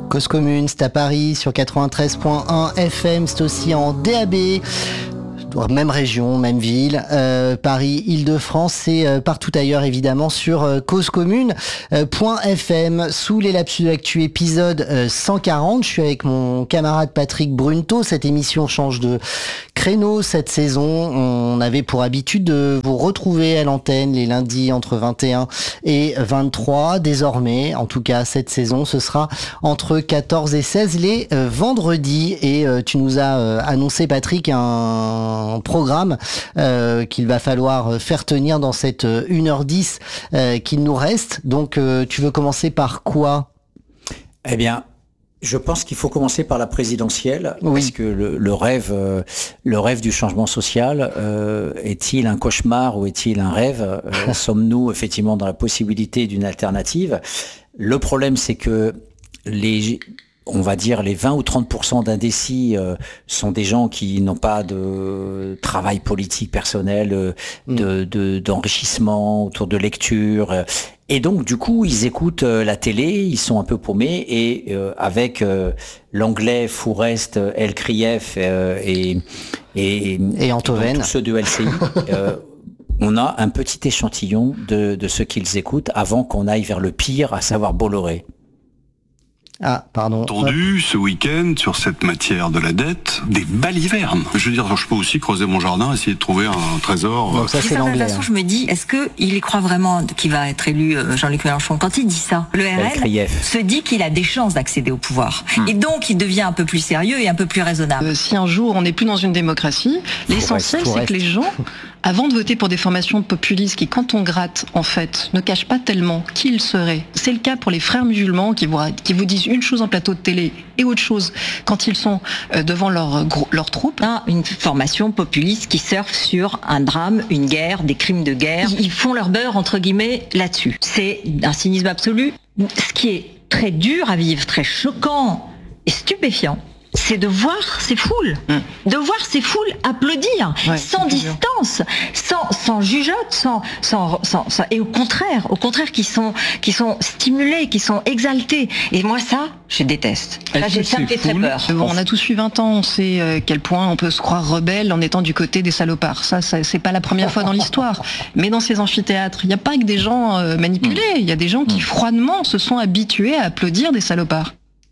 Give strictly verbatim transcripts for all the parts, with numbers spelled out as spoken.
Cause Commune, c'est à Paris sur quatre-vingt-treize point un F M, c'est aussi en D A B. Même région, même ville, euh, Paris, Île-de-France et euh, partout ailleurs évidemment sur euh, cause commune point F M. Sous les lapsus d'actu épisode euh, cent quarante, je suis avec mon camarade Patrick Brunto. Cette émission change de créneau cette saison. On avait pour habitude de vous retrouver à l'antenne les lundis entre vingt et un et vingt-trois. Désormais, en tout cas cette saison, ce sera entre quatorze et seize les euh, vendredis. Et euh, tu nous as euh, annoncé, Patrick, un un programme euh, qu'il va falloir faire tenir dans cette une heure dix euh, qu'il nous reste. Donc, euh, tu veux commencer par quoi ? Eh bien, je pense qu'il faut commencer par la présidentielle, oui. Parce que le, le rêve, euh, le rêve du changement social, euh, est-il un cauchemar ou est-il un rêve ? euh, Sommes-nous effectivement dans la possibilité d'une alternative ? Le problème, c'est que les on va dire les vingt ou trente pour cent d'indécis euh, sont des gens qui n'ont pas de travail politique personnel, euh, de, de, d'enrichissement autour de lecture. Euh, et donc, du coup, ils écoutent euh, la télé, ils sont un peu paumés, et euh, avec euh, l'anglais Fourest, El Krief euh, et, et, et Antoven, tous ceux de L C I, euh, on a un petit échantillon de, de ce qu'ils écoutent avant qu'on aille vers le pire, à savoir Bolloré. Ah, pardon. Entendu ce week-end sur cette matière de la dette, des balivernes. Je veux dire, je peux aussi creuser mon jardin, essayer de trouver un trésor. Donc ça, c'est l'anglais. De toute façon, je me dis, est-ce que il y croit vraiment qu'il va être élu, Jean-Luc Mélenchon, quand il dit ça? Le R L se dit qu'il a des chances d'accéder au pouvoir. Hmm. Et donc, il devient un peu plus sérieux et un peu plus raisonnable. Euh, si un jour on n'est plus dans une démocratie, l'essentiel, c'est que les gens, avant de voter pour des formations populistes qui, quand on gratte, en fait, ne cachent pas tellement qui ils seraient. C'est le cas pour les frères musulmans qui vous, qui vous disent une chose en plateau de télé et autre chose quand ils sont devant leur, leur troupe. Une formation populiste qui surfe sur un drame, une guerre, des crimes de guerre. Ils font leur beurre, entre guillemets, là-dessus. C'est un cynisme absolu. Ce qui est très dur à vivre, très choquant et stupéfiant, c'est de voir ces foules, mmh. de voir ces foules applaudir, ouais, sans distance, sans, sans jugeote, sans, sans, sans, sans, et au contraire, au contraire, qui sont, qui sont stimulés, qui sont exaltés. Et moi, ça, je déteste. Ça, j'ai, ça me fait très peur. Bon, on a tous eu vingt ans, on sait à quel point on peut se croire rebelle en étant du côté des salopards. Ça, ça c'est pas la première fois dans l'histoire. Mais dans ces amphithéâtres, il n'y a pas que des gens euh, manipulés. Il y a des gens qui froidement se sont habitués à applaudir des salopards.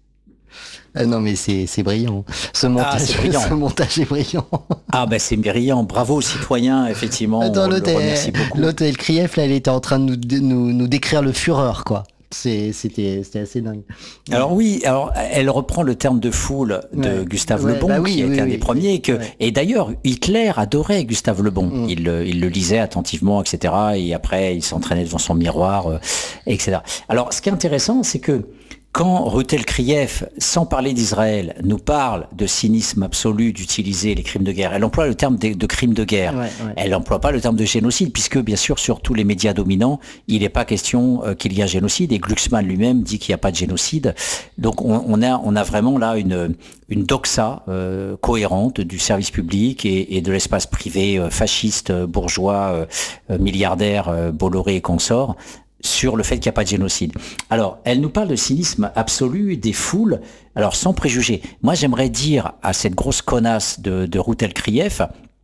Ah non mais c'est, c'est brillant. Ce montage, ah, c'est brillant. Ce montage est brillant. Ah ben c'est brillant. Bravo aux citoyens, effectivement. Attends, on l'autre, le remercie beaucoup. L'autre El Krief, là, elle était en train de nous, de, nous, nous décrire le fureur, quoi. C'est, c'était, c'était assez dingue. Alors oui, alors elle reprend le terme de foule de ouais. Gustave ouais, Le Bon, bah oui, qui était oui, un oui, des premiers. Oui, que, ouais. Et d'ailleurs, Hitler adorait Gustave Le Bon. Mm. Il, il le lisait attentivement, et cetera. Et après, il s'entraînait devant son miroir, euh, et cetera. Alors, ce qui est intéressant, c'est que quand Ruth El Krief, sans parler d'Israël, nous parle de cynisme absolu d'utiliser les crimes de guerre, elle emploie le terme de, de crimes de guerre. Ouais, ouais. Elle n'emploie pas le terme de génocide, puisque bien sûr, sur tous les médias dominants, il n'est pas question euh, qu'il y ait un génocide. Et Glucksmann lui-même dit qu'il n'y a pas de génocide. Donc on, on, a, on a vraiment là une, une doxa euh, cohérente du service public et, et de l'espace privé euh, fasciste, bourgeois, euh, milliardaire, euh, Bolloré et consorts, sur le fait qu'il n'y a pas de génocide. Alors, elle nous parle de cynisme absolu des foules. Alors, sans préjugés, moi, j'aimerais dire à cette grosse connasse de, de Ruth El Krief,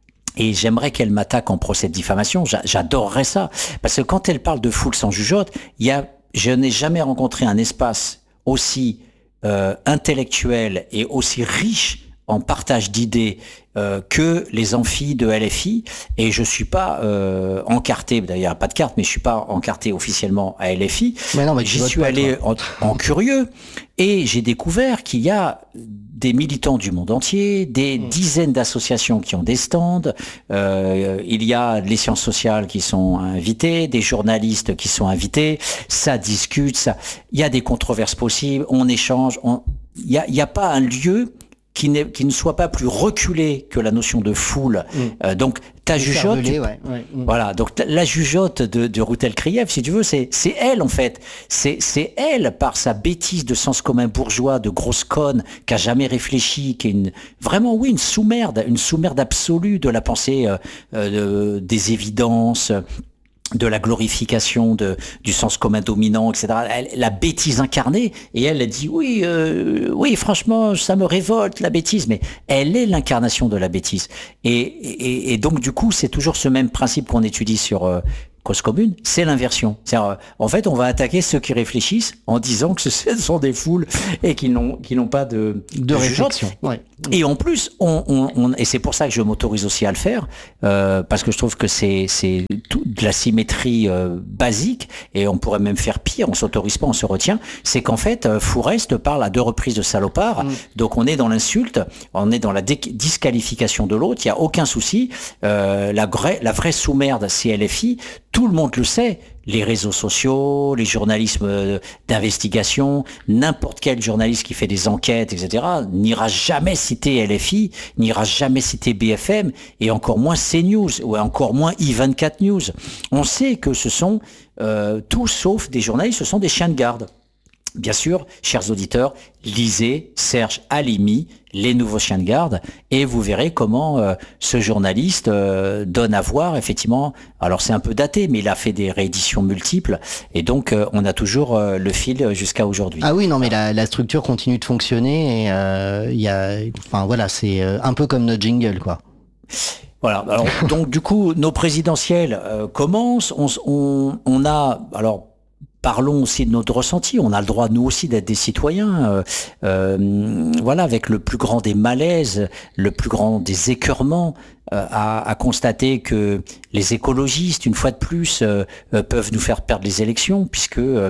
et j'aimerais qu'elle m'attaque en procès de diffamation, j'adorerais ça, parce que quand elle parle de foule sans jugeote, il y a, je n'ai jamais rencontré un espace aussi euh, intellectuel et aussi riche en partage d'idées euh, que les amphis de L F I, et je suis pas euh, encarté, d'ailleurs pas de carte, mais je suis pas encarté officiellement à L F I. Mais non, mais j'y suis allé en, en curieux, et j'ai découvert qu'il y a des militants du monde entier, des mmh. dizaines d'associations qui ont des stands, euh, il y a les sciences sociales qui sont invitées, des journalistes qui sont invités, ça discute, ça, il y a des controverses possibles, on échange, on, il y a, il y a pas un lieu qui, n'est, qui ne soit pas plus reculé que la notion de foule. Mmh. Euh, donc ta jugeote, tu, ouais, ouais. Mmh. voilà. Donc la jugeote de, de Ruth El Krief, si tu veux, c'est, c'est elle en fait. C'est, c'est elle par sa bêtise de sens commun bourgeois, de grosse conne, qui a jamais réfléchi, qui est une, vraiment oui une sous-merde, une sous-merde absolue de la pensée euh, euh, des évidences. de la glorification de, du sens commun dominant, et cetera. Elle, la bêtise incarnée, et elle, elle dit oui, euh, oui, franchement, ça me révolte la bêtise, mais elle est l'incarnation de la bêtise. Et, et, et donc du coup, c'est toujours ce même principe qu'on étudie sur euh, Cause commune, c'est l'inversion. C'est-à-dire, en fait, on va attaquer ceux qui réfléchissent en disant que ce sont des foules et qui n'ont, qui n'ont pas de, de, de réflexion. Ouais. Et en plus, on, on, on, et c'est pour ça que je m'autorise aussi à le faire, euh, parce que je trouve que c'est, c'est tout de la symétrie euh, basique, et on pourrait même faire pire, on s'autorise pas, on se retient, c'est qu'en fait, euh, Fourest parle à deux reprises de salopard, mmh. donc on est dans l'insulte, on est dans la dé- disqualification de l'autre, il y a aucun souci, euh, la, vraie, la vraie sous-merde, c'est L F I, tout le monde le sait, les réseaux sociaux, les journalismes d'investigation, n'importe quel journaliste qui fait des enquêtes, et cetera, n'ira jamais citer L F I, n'ira jamais citer B F M, et encore moins CNews, ou encore moins I vingt-quatre News. On sait que ce sont euh, tous, sauf des journalistes, ce sont des chiens de garde. Bien sûr, chers auditeurs, lisez Serge Halimi, Les Nouveaux Chiens de Garde, et vous verrez comment euh, ce journaliste euh, donne à voir, effectivement, alors c'est un peu daté, mais il a fait des rééditions multiples, et donc euh, on a toujours euh, le fil jusqu'à aujourd'hui. Ah oui, non, mais la, la structure continue de fonctionner, et il euh, y a, enfin voilà, c'est un peu comme notre jingle, quoi. Voilà. Alors, donc du coup, nos présidentielles euh, commencent, on, on, on a, alors, parlons aussi de notre ressenti. On a le droit, nous aussi, d'être des citoyens. Euh, euh, voilà, avec le plus grand des malaises, le plus grand des écœurements, euh, à, à constater que les écologistes, une fois de plus, euh, euh, peuvent nous faire perdre les élections, puisque euh,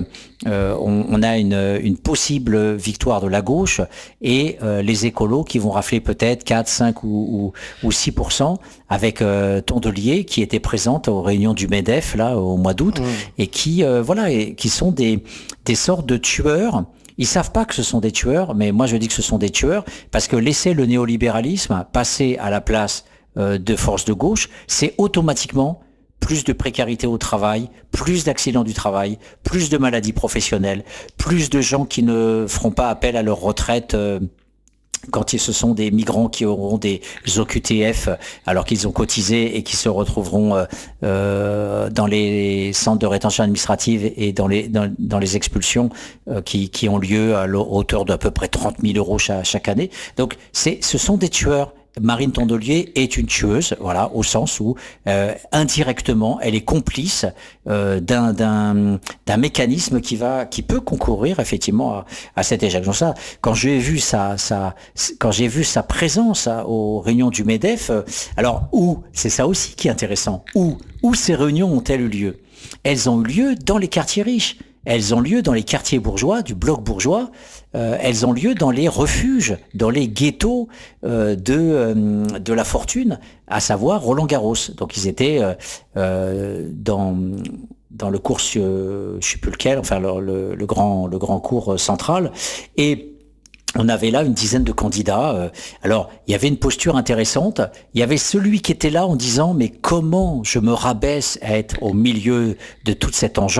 on, on a une, une possible victoire de la gauche et euh, les écolos qui vont rafler peut-être quatre, cinq ou, ou, ou six pour cent avec euh, Tondelier qui était présente aux réunions du MEDEF là au mois d'août mmh. et qui euh, voilà et qui sont des des sortes de tueurs. Ils savent pas que ce sont des tueurs, mais moi je dis que ce sont des tueurs parce que laisser le néolibéralisme passer à la place euh, de forces de gauche, c'est automatiquement plus de précarité au travail, plus d'accidents du travail, plus de maladies professionnelles, plus de gens qui ne feront pas appel à leur retraite euh, quand ce sont des migrants qui auront des O Q T F alors qu'ils ont cotisé et qui se retrouveront euh, euh, dans les centres de rétention administrative et dans les dans, dans les expulsions euh, qui, qui ont lieu à hauteur d'à peu près trente mille euros chaque, chaque année. Donc c'est ce sont des tueurs. Marine Tondelier est une tueuse, voilà, au sens où euh, indirectement elle est complice euh, d'un d'un d'un mécanisme qui va qui peut concourir effectivement à, à cet échec. Donc ça, quand j'ai vu sa sa quand j'ai vu sa présence à, aux réunions du MEDEF, euh, alors où c'est ça aussi qui est intéressant. Où où ces réunions ont-elles eu lieu? Elles ont eu lieu dans les quartiers riches. Elles ont lieu dans les quartiers bourgeois, du bloc bourgeois. Euh, elles ont lieu dans les refuges, dans les ghettos euh, de euh, de la fortune, à savoir Roland-Garros. Donc ils étaient euh, euh, dans dans le cours, euh, je sais plus lequel, enfin le, le, le grand le grand cours central. Et on avait là une dizaine de candidats. Alors, il y avait une posture intéressante. Il y avait celui qui était là en disant « Mais comment je me rabaisse à être au milieu de toute cette engeance ?»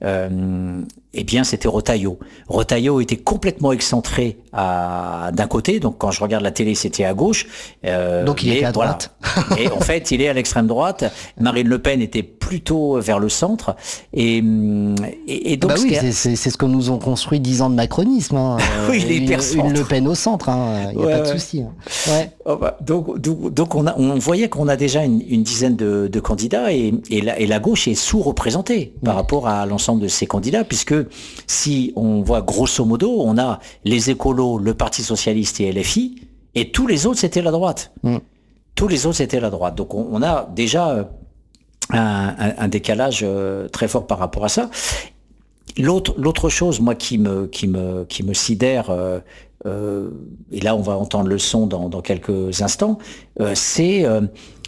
euh, Eh bien, c'était Retailleau. Retailleau était complètement excentré à, d'un côté. Donc, quand je regarde la télé, c'était à gauche. Euh, donc, il était à droite. Voilà. Et en fait, il est à l'extrême droite. Marine Le Pen était plutôt vers le centre. Et, et, et donc, bah oui, c'est, c'est, c'est ce que nous ont construit dix ans de macronisme. Hein. Oui, il est une, une Le Pen au centre. Hein. Il n'y a ouais, pas de ouais. souci. Hein. Ouais. Oh bah, donc, donc, donc on, a, on voyait qu'on a déjà une, une dizaine de, de candidats et, et, la, et la gauche est sous-représentée par mmh. rapport à l'ensemble de ces candidats, puisque si on voit grosso modo, on a les écolos, le Parti Socialiste et L F I, et tous les autres c'était la droite. Mmh. Tous les autres c'était la droite. Donc on, on a déjà un, un, un décalage très fort par rapport à ça. L'autre, l'autre chose, moi, qui me, qui me, qui me sidère, euh, euh, et là, on va entendre le son dans, dans quelques instants, euh, c'est euh,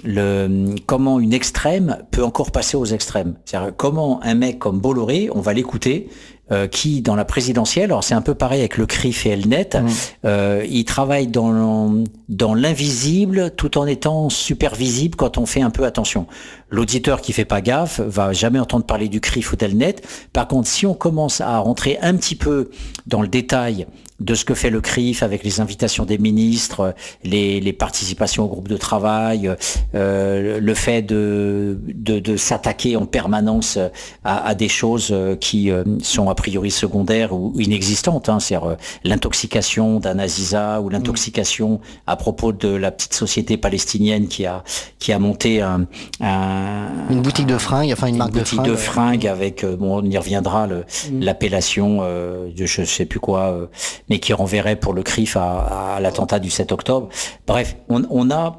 le comment une extrême peut encore passer aux extrêmes. C'est-à-dire comment un mec comme Bolloré, on va l'écouter, euh, qui, dans la présidentielle, alors c'est un peu pareil avec le C R I F et Elnet, mmh. euh, ils travaillent dans, dans l'invisible tout en étant super visible quand on fait un peu attention. L'auditeur qui fait pas gaffe va jamais entendre parler du C R I F ou d'Elnet. Par contre, si on commence à rentrer un petit peu dans le détail de ce que fait le C R I F avec les invitations des ministres, les, les participations au groupe de travail, euh, le fait de, de, de s'attaquer en permanence à, à des choses qui sont a priori secondaires ou inexistantes, hein, c'est-à-dire euh, l'intoxication d'Anna Aziza ou l'intoxication à propos de la petite société palestinienne qui a, qui a monté un, un, une boutique de fringues, enfin une, une marque de fringues. Une boutique de fringues avec, bon, on y reviendra, le, mmh. l'appellation euh, de je sais plus quoi, euh, mais qui renverrait pour le C R I F à, à l'attentat du sept octobre. Bref, on, on a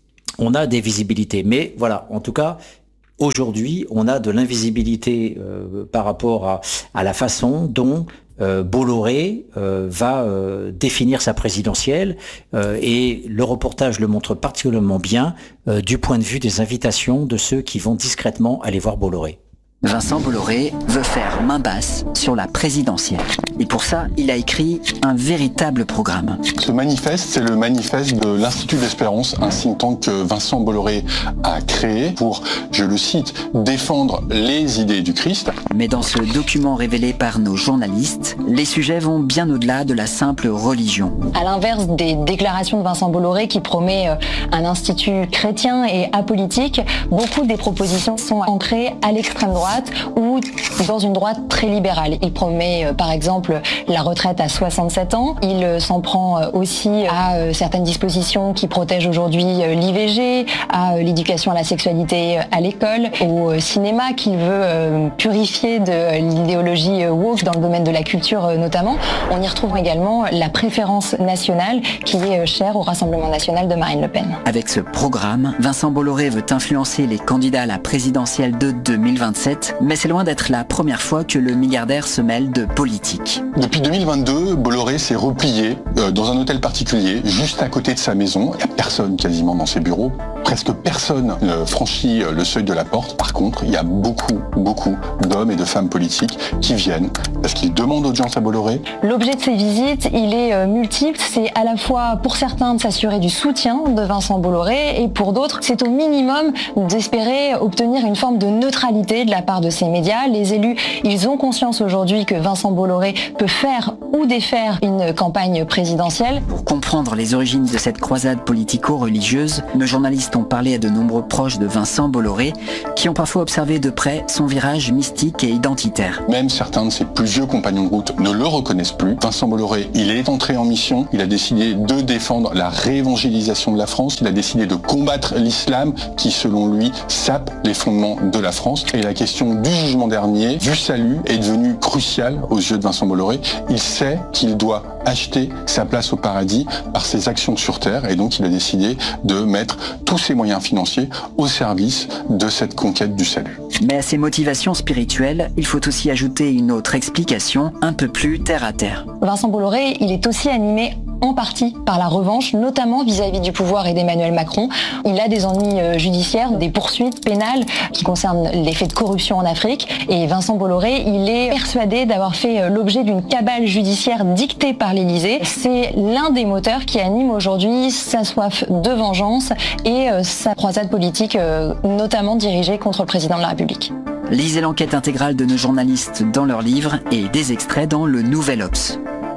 on a des visibilités. Mais voilà, en tout cas, aujourd'hui, on a de l'invisibilité euh, par rapport à, à la façon dont euh, Bolloré euh, va euh, définir sa présidentielle. Euh, et le reportage le montre particulièrement bien euh, du point de vue des invitations de ceux qui vont discrètement aller voir Bolloré. Vincent Bolloré veut faire main basse sur la présidentielle. Et pour ça, il a écrit un véritable programme. Ce manifeste, c'est le manifeste de l'Institut d'Espérance, un think tank que Vincent Bolloré a créé pour, je le cite, défendre les idées du Christ. Mais dans ce document révélé par nos journalistes, les sujets vont bien au-delà de la simple religion. À l'inverse des déclarations de Vincent Bolloré qui promet un institut chrétien et apolitique, beaucoup des propositions sont ancrées à l'extrême droite ou dans une droite très libérale. Il promet euh, par exemple la retraite à soixante-sept ans. Il euh, s'en prend euh, aussi à euh, certaines dispositions qui protègent aujourd'hui euh, l'I V G, à euh, l'éducation à la sexualité euh, à l'école, au euh, cinéma qu'il veut euh, purifier de euh, l'idéologie euh, woke dans le domaine de la culture euh, notamment. On y retrouve également la préférence nationale qui est euh, chère au Rassemblement national de Marine Le Pen. Avec ce programme, Vincent Bolloré veut influencer les candidats à la présidentielle de deux mille vingt-sept. Mais c'est loin d'être la première fois que le milliardaire se mêle de politique. Depuis deux mille vingt-deux, Bolloré s'est replié euh, dans un hôtel particulier, juste à côté de sa maison. Il n'y a personne quasiment dans ses bureaux. Presque personne ne franchit le seuil de la porte. Par contre, il y a beaucoup, beaucoup d'hommes et de femmes politiques qui viennent parce qu'ils demandent audience à Bolloré. L'objet de ces visites, il est euh, multiple. C'est à la fois pour certains de s'assurer du soutien de Vincent Bolloré et pour d'autres, c'est au minimum d'espérer obtenir une forme de neutralité de la part de ces médias. Les élus, ils ont conscience aujourd'hui que Vincent Bolloré peut faire ou défaire une campagne présidentielle. Pour comprendre les origines de cette croisade politico-religieuse, nos journalistes ont parlé à de nombreux proches de Vincent Bolloré qui ont parfois observé de près son virage mystique et identitaire. Même certains de ses plus vieux compagnons de route ne le reconnaissent plus. Vincent Bolloré, il est entré en mission, il a décidé de défendre la réévangélisation de la France, il a décidé de combattre l'islam qui, selon lui, sape les fondements de la France. Et la question du jugement dernier, du salut, est devenue cruciale aux yeux de Vincent Bolloré. Il sait qu'il doit acheter sa place au paradis par ses actions sur terre et donc il a décidé de mettre tous ses moyens financiers au service de cette conquête du salut. Mais à ces motivations spirituelles, il faut aussi ajouter une autre explication un peu plus terre à terre. Vincent Bolloré, il est aussi animé en partie par la revanche, notamment vis-à-vis du pouvoir et d'Emmanuel Macron. Il a des ennuis judiciaires, des poursuites pénales qui concernent les faits de corruption en Afrique. Et Vincent Bolloré, il est persuadé d'avoir fait l'objet d'une cabale judiciaire dictée par l'Élysée. C'est l'un des moteurs qui anime aujourd'hui sa soif de vengeance et sa croisade politique, notamment dirigée contre le président de la République. Lisez l'enquête intégrale de nos journalistes dans leur livre et des extraits dans le Nouvel Obs.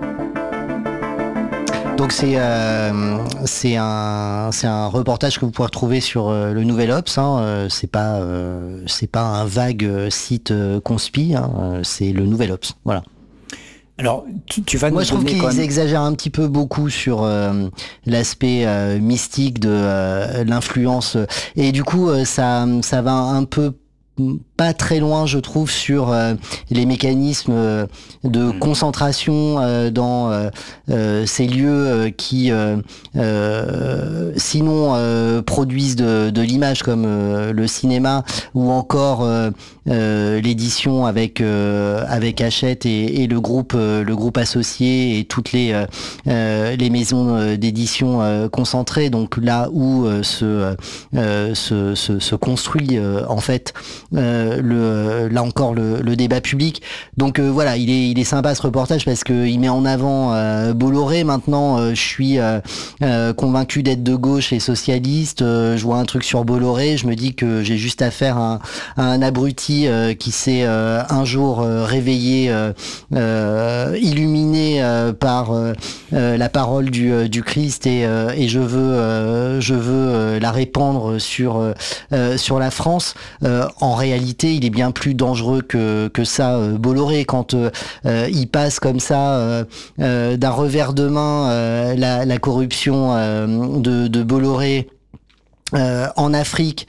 Donc c'est euh, c'est un c'est un reportage que vous pouvez retrouver sur euh, le Nouvel Obs. Hein, euh, c'est pas euh, c'est pas un vague site euh, conspi. Hein, euh, c'est le Nouvel Obs. Voilà. Alors, tu, tu vas nous Moi, je trouve qu'ils même... exagèrent un petit peu beaucoup sur euh, l'aspect euh, mystique de euh, l'influence. Et du coup, euh, ça ça va un peu pas très loin, je trouve, sur euh, les mécanismes euh, de mmh. concentration euh, dans euh, euh, ces lieux euh, qui, euh, euh, sinon, euh, produisent de, de l'image, comme euh, le cinéma, ou encore euh, euh, l'édition avec euh, avec Hachette et, et le groupe euh, le groupe associé et toutes les euh, euh, les maisons d'édition euh, concentrées. Donc là où euh, se, euh, se, se se construit euh, en fait Euh, euh, le, là encore le, le débat public. Donc euh, voilà, il est, il est sympa ce reportage parce que il met en avant euh, Bolloré. Maintenant, euh, je suis euh, euh, convaincu d'être de gauche et socialiste. Euh, je vois un truc sur Bolloré, je me dis que j'ai juste affaire à, à un abruti euh, qui s'est euh, un jour euh, réveillé, euh, euh, illuminé euh, par euh, euh, la parole du, euh, du Christ et, euh, et je veux, euh, je veux euh, la répandre sur euh, sur la France. Euh, en réalité, il est bien plus dangereux que que ça, euh, Bolloré, quand euh, euh, il passe comme ça euh, euh, d'un revers de main euh, la, la corruption euh, de, de Bolloré. Euh, en Afrique,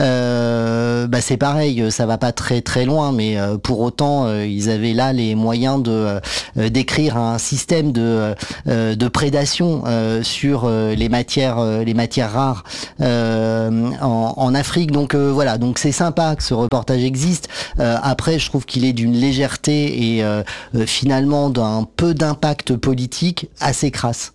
euh, bah c'est pareil, ça va pas très très loin, mais euh, pour autant, euh, ils avaient là les moyens de euh, d'écrire un système de euh, de prédation euh, sur euh, les matières euh, les matières rares euh, en, en Afrique. Donc euh, voilà, donc c'est sympa que ce reportage existe. Euh, après, je trouve qu'il est d'une légèreté et euh, euh, finalement d'un peu d'impact politique assez crasse.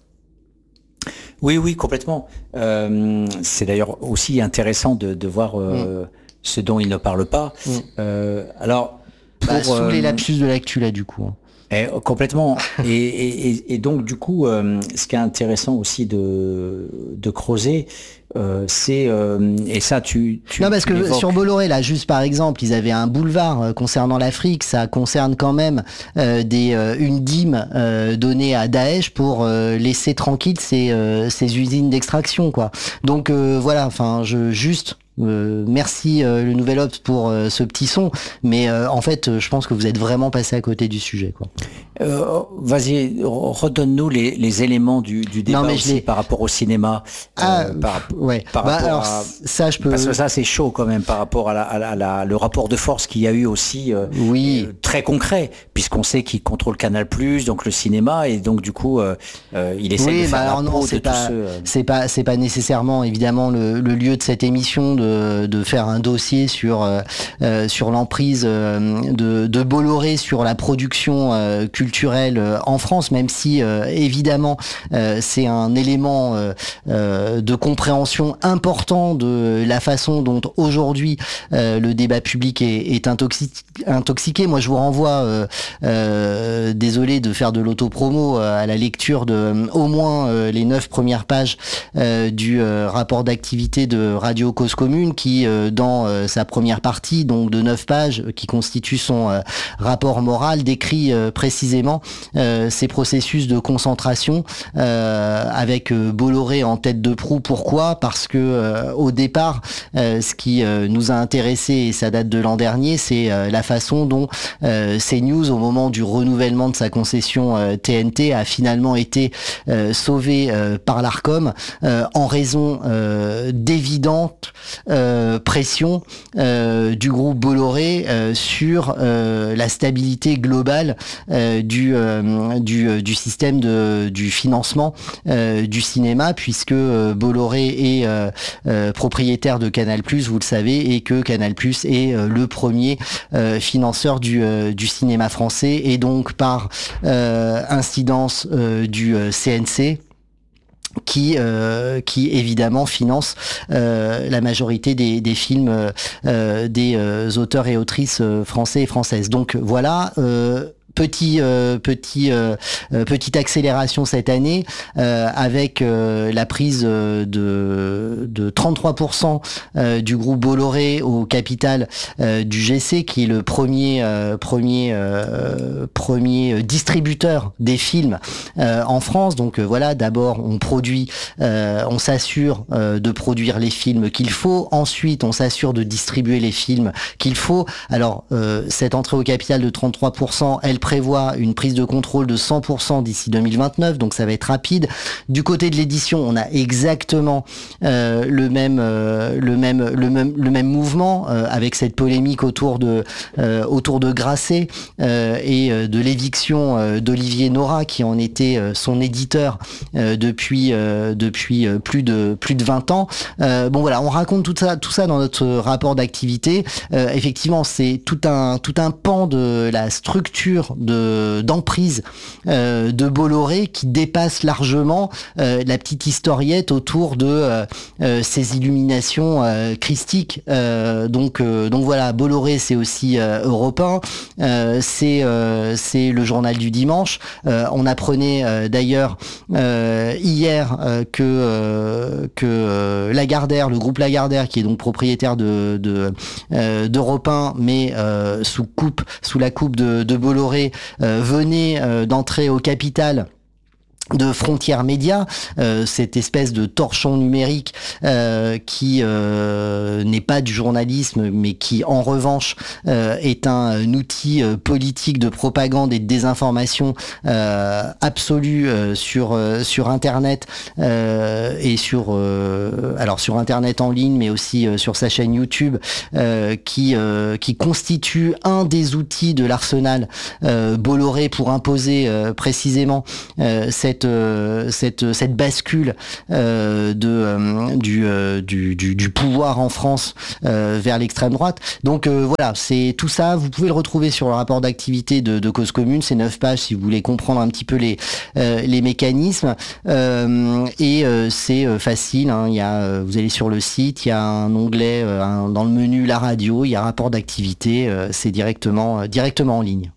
Oui, oui, complètement. Euh, c'est d'ailleurs aussi intéressant de, de voir euh, mmh. ce dont il ne parle pas. Mmh. Euh, alors, pour, bah, sous euh, les lapsus de l'actu là, du coup. Et, complètement. et, et, et donc, du coup, euh, ce qui est intéressant aussi de, de creuser, euh, c'est euh, et ça, tu, tu non parce que évoques... sur Bolloré là, juste par exemple, ils avaient un boulevard euh, concernant l'Afrique. Ça concerne quand même euh, des euh, une dîme euh, donnée à Daesh pour euh, laisser tranquille ces euh, ces usines d'extraction, quoi. Donc euh, voilà, enfin, je juste. Euh, merci euh, le Nouvel Obs pour euh, ce petit son, mais euh, en fait, euh, je pense que vous êtes vraiment passé à côté du sujet, quoi. Euh, vas-y, redonne-nous les, les éléments du, du débat non, mais aussi par rapport au cinéma. Ah, euh, par, ouais. Par bah, alors, à... ça, je peux. Parce que ça, c'est chaud quand même par rapport à, la, à, la, à la, le rapport de force qu'il y a eu aussi, euh, oui. euh, très concret, puisqu'on sait qu'il contrôle Canal+, donc le cinéma, et donc du coup, euh, euh, il essaie oui, de faire bah, la alors, peau non, de c'est pas, tous ceux. Euh... C'est pas, c'est pas nécessairement évidemment le, le lieu de cette émission de, de faire un dossier sur euh, sur l'emprise euh, de, de Bolloré sur la production euh, culturelle euh, en France, même si euh, évidemment euh, c'est un élément euh, euh, de compréhension important de la façon dont aujourd'hui euh, le débat public est, est intoxiqué, intoxiqué. Moi, je vous renvoie, euh, euh, désolé de faire de l'autopromo, euh, à la lecture de euh, au moins euh, les neuf premières pages euh, du euh, rapport d'activité de Radio Cause Commune, qui euh, dans euh, sa première partie, donc de neuf pages, qui constitue son euh, rapport moral, décrit euh, précisément euh, ces processus de concentration euh, avec euh, Bolloré en tête de proue. Pourquoi ? Parce que euh, au départ, euh, ce qui euh, nous a intéressé, et ça date de l'an dernier, c'est euh, la façon dont euh, CNews, au moment du renouvellement de sa concession euh, T N T, a finalement été euh, sauvé euh, par l'Arcom euh, en raison euh, d'évidentes euh, pression euh, du groupe Bolloré euh, sur euh, la stabilité globale euh, du, euh, du du système de du financement euh, du cinéma, puisque euh, Bolloré est euh, euh, propriétaire de Canal+, vous le savez, et que Canal+ est euh, le premier euh, financeur du euh, du cinéma français, et donc par euh, incidence euh, du euh, C N C, qui euh, qui évidemment finance euh, la majorité des, des films euh, des euh, auteurs et autrices euh, français et françaises. Donc voilà. Euh, Petit, euh, petit, euh, petite accélération cette année euh, avec euh, la prise de, de trente-trois pour cent euh, du groupe Bolloré au capital euh, du G C, qui est le premier, euh, premier, euh, premier distributeur des films euh, en France. Donc euh, voilà, d'abord on produit, euh, on s'assure euh, de produire les films qu'il faut. Ensuite, on s'assure de distribuer les films qu'il faut. Alors euh, cette entrée au capital de trente-trois pour cent, elle prévoit une prise de contrôle de cent pour cent d'ici deux mille vingt-neuf, donc ça va être rapide. Du côté de l'édition, on a exactement euh, le même euh, le même le même le même mouvement euh, avec cette polémique autour de euh, autour de Grasset euh, et euh, de l'éviction euh, d'Olivier Nora, qui en était euh, son éditeur euh, depuis euh, depuis euh, plus de plus de vingt ans. Euh, bon voilà, on raconte tout ça tout ça dans notre rapport d'activité. Euh, effectivement, c'est tout un tout un pan de la structure tour de d'emprise euh, de Bolloré qui dépasse largement euh, la petite historiette autour de euh, euh, ses illuminations euh, christiques. Euh, donc euh, donc voilà, Bolloré c'est aussi euh, européen, euh, c'est euh, c'est le journal du dimanche. Euh, on apprenait euh, d'ailleurs euh, hier euh, que euh, que euh, Lagardère, le groupe Lagardère, qui est donc propriétaire de de euh, d'Europe un, mais euh, sous coupe sous la coupe de, de Bolloré, euh, venait euh, d'entrer au capital de Frontières Médias, euh, cette espèce de torchon numérique euh, qui euh, n'est pas du journalisme, mais qui en revanche euh, est un, un outil euh, politique de propagande et de désinformation euh, absolue euh, sur euh, sur Internet euh, et sur euh, alors sur Internet en ligne, mais aussi euh, sur sa chaîne YouTube, euh, qui euh, qui constitue un des outils de l'arsenal euh, Bolloré pour imposer euh, précisément euh, cette cette cette bascule euh, de euh, du, euh, du du du pouvoir en France euh, vers l'extrême droite. Donc euh, voilà, c'est tout ça. Vous pouvez le retrouver sur le rapport d'activité de, de Cause Commune. C'est neuf pages si vous voulez comprendre un petit peu les euh, les mécanismes. Euh, et euh, c'est euh, facile. Hein. Il y a, euh, vous allez sur le site, il y a un onglet euh, un, dans le menu la radio. Il y a rapport d'activité. Euh, c'est directement euh, directement en ligne.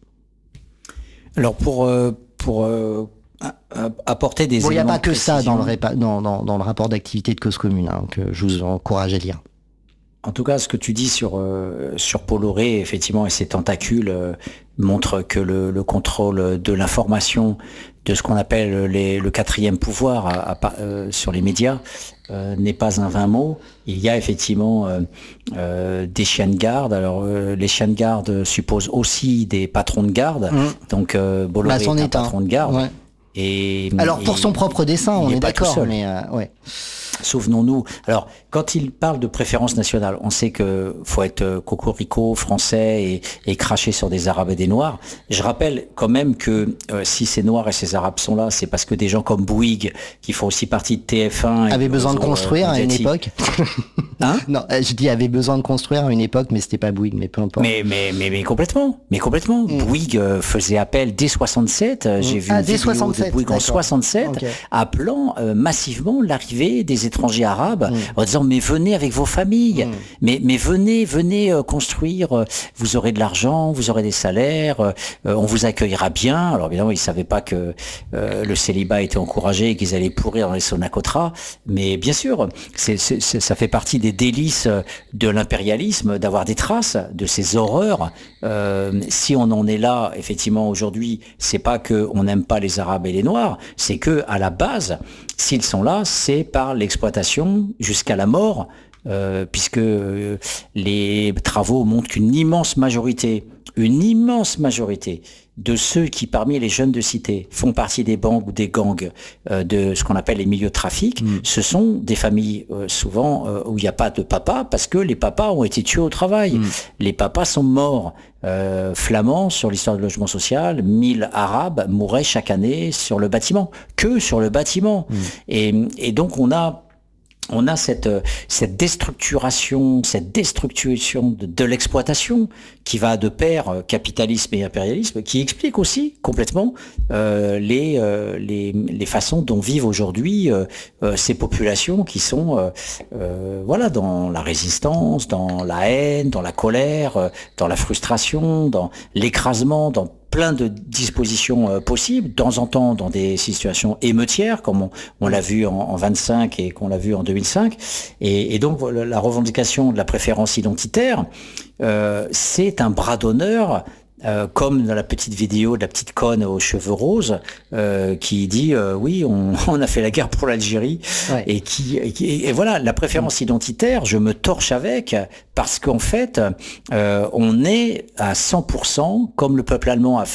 Alors pour euh, pour euh... apporter des bon, éléments. Il n'y a pas que ça dans le, répa- dans, dans, dans le rapport d'activité de Cause Commune, hein, que je vous encourage à lire. En tout cas, ce que tu dis sur euh, sur Bolloré, effectivement, et ses tentacules euh, montre que le, le contrôle de l'information, de ce qu'on appelle les, le quatrième pouvoir à, à, euh, sur les médias, euh, n'est pas un vain mot. Il y a effectivement euh, euh, des chiens de garde. Alors euh, les chiens de garde supposent aussi des patrons de garde. Mmh. Donc euh, Bolloré bah, est un est patron un. de garde. Ouais. Et, alors pour et, son propre dessin, on est d'accord, mais euh, ouais. Souvenons-nous. Alors, quand il parle de préférence nationale, on sait que faut être cocorico français et, et cracher sur des Arabes et des Noirs. Je rappelle quand même que euh, si ces Noirs et ces Arabes sont là, c'est parce que des gens comme Bouygues, qui font aussi partie de T F un, avaient besoin de construire euh, à une époque. Hein non, je dis avait besoin de construire à une époque, mais c'était pas Bouygues, mais peu importe. Mais mais mais, mais complètement, mais complètement. Mm. Bouygues euh, faisait appel dès soixante-sept. Mm. J'ai vu ah, une vidéo soixante-sept, de Bouygues en soixante-sept, okay. appelant euh, massivement l'arrivée des étrangers arabes mmh. en disant mais venez avec vos familles, mmh. mais mais venez venez euh, construire, euh, vous aurez de l'argent, vous aurez des salaires, euh, on vous accueillera bien. Alors évidemment ils savaient pas que euh, le célibat était encouragé et qu'ils allaient pourrir dans les Sonacotra, mais bien sûr c'est, c'est, c'est, ça fait partie des délices de l'impérialisme d'avoir des traces de ces horreurs. Euh, si on en est là effectivement aujourd'hui, c'est pas que on n'aime pas les Arabes et les Noirs, c'est que à la base s'ils sont là, c'est par l'exploitation jusqu'à la mort, euh, puisque euh, les travaux montrent qu'une immense majorité, une immense majorité de ceux qui, parmi les jeunes de cité, font partie des bandes ou des gangs euh, de ce qu'on appelle les milieux de trafic, mmh. ce sont des familles euh, souvent euh, où il n'y a pas de papa, parce que les papas ont été tués au travail. Mmh. Les papas sont morts. Euh, flamands, sur l'histoire du logement social, mille Arabes mouraient chaque année sur le bâtiment, que sur le bâtiment. Mmh. Et, et donc on a On a cette, cette déstructuration, cette destructuration de, de l'exploitation qui va de pair capitalisme et impérialisme, qui explique aussi complètement euh, les, euh, les, les façons dont vivent aujourd'hui euh, euh, ces populations qui sont euh, euh, voilà, dans la résistance, dans la haine, dans la colère, euh, dans la frustration, dans l'écrasement, dans plein de dispositions euh, possibles, de temps en temps dans des situations émeutières, comme on, on l'a vu en, en vingt-cinq et qu'on l'a vu en deux mille cinq. Et, et donc la revendication de la préférence identitaire, euh, c'est un bras d'honneur, euh, comme dans la petite vidéo de la petite conne aux cheveux roses, euh, qui dit euh, oui, on, on a fait la guerre pour l'Algérie, ouais. et qui et, qui et voilà, la préférence identitaire, je me torche avec, parce qu'en fait, euh, on est à cent pour cent, comme le peuple allemand a fait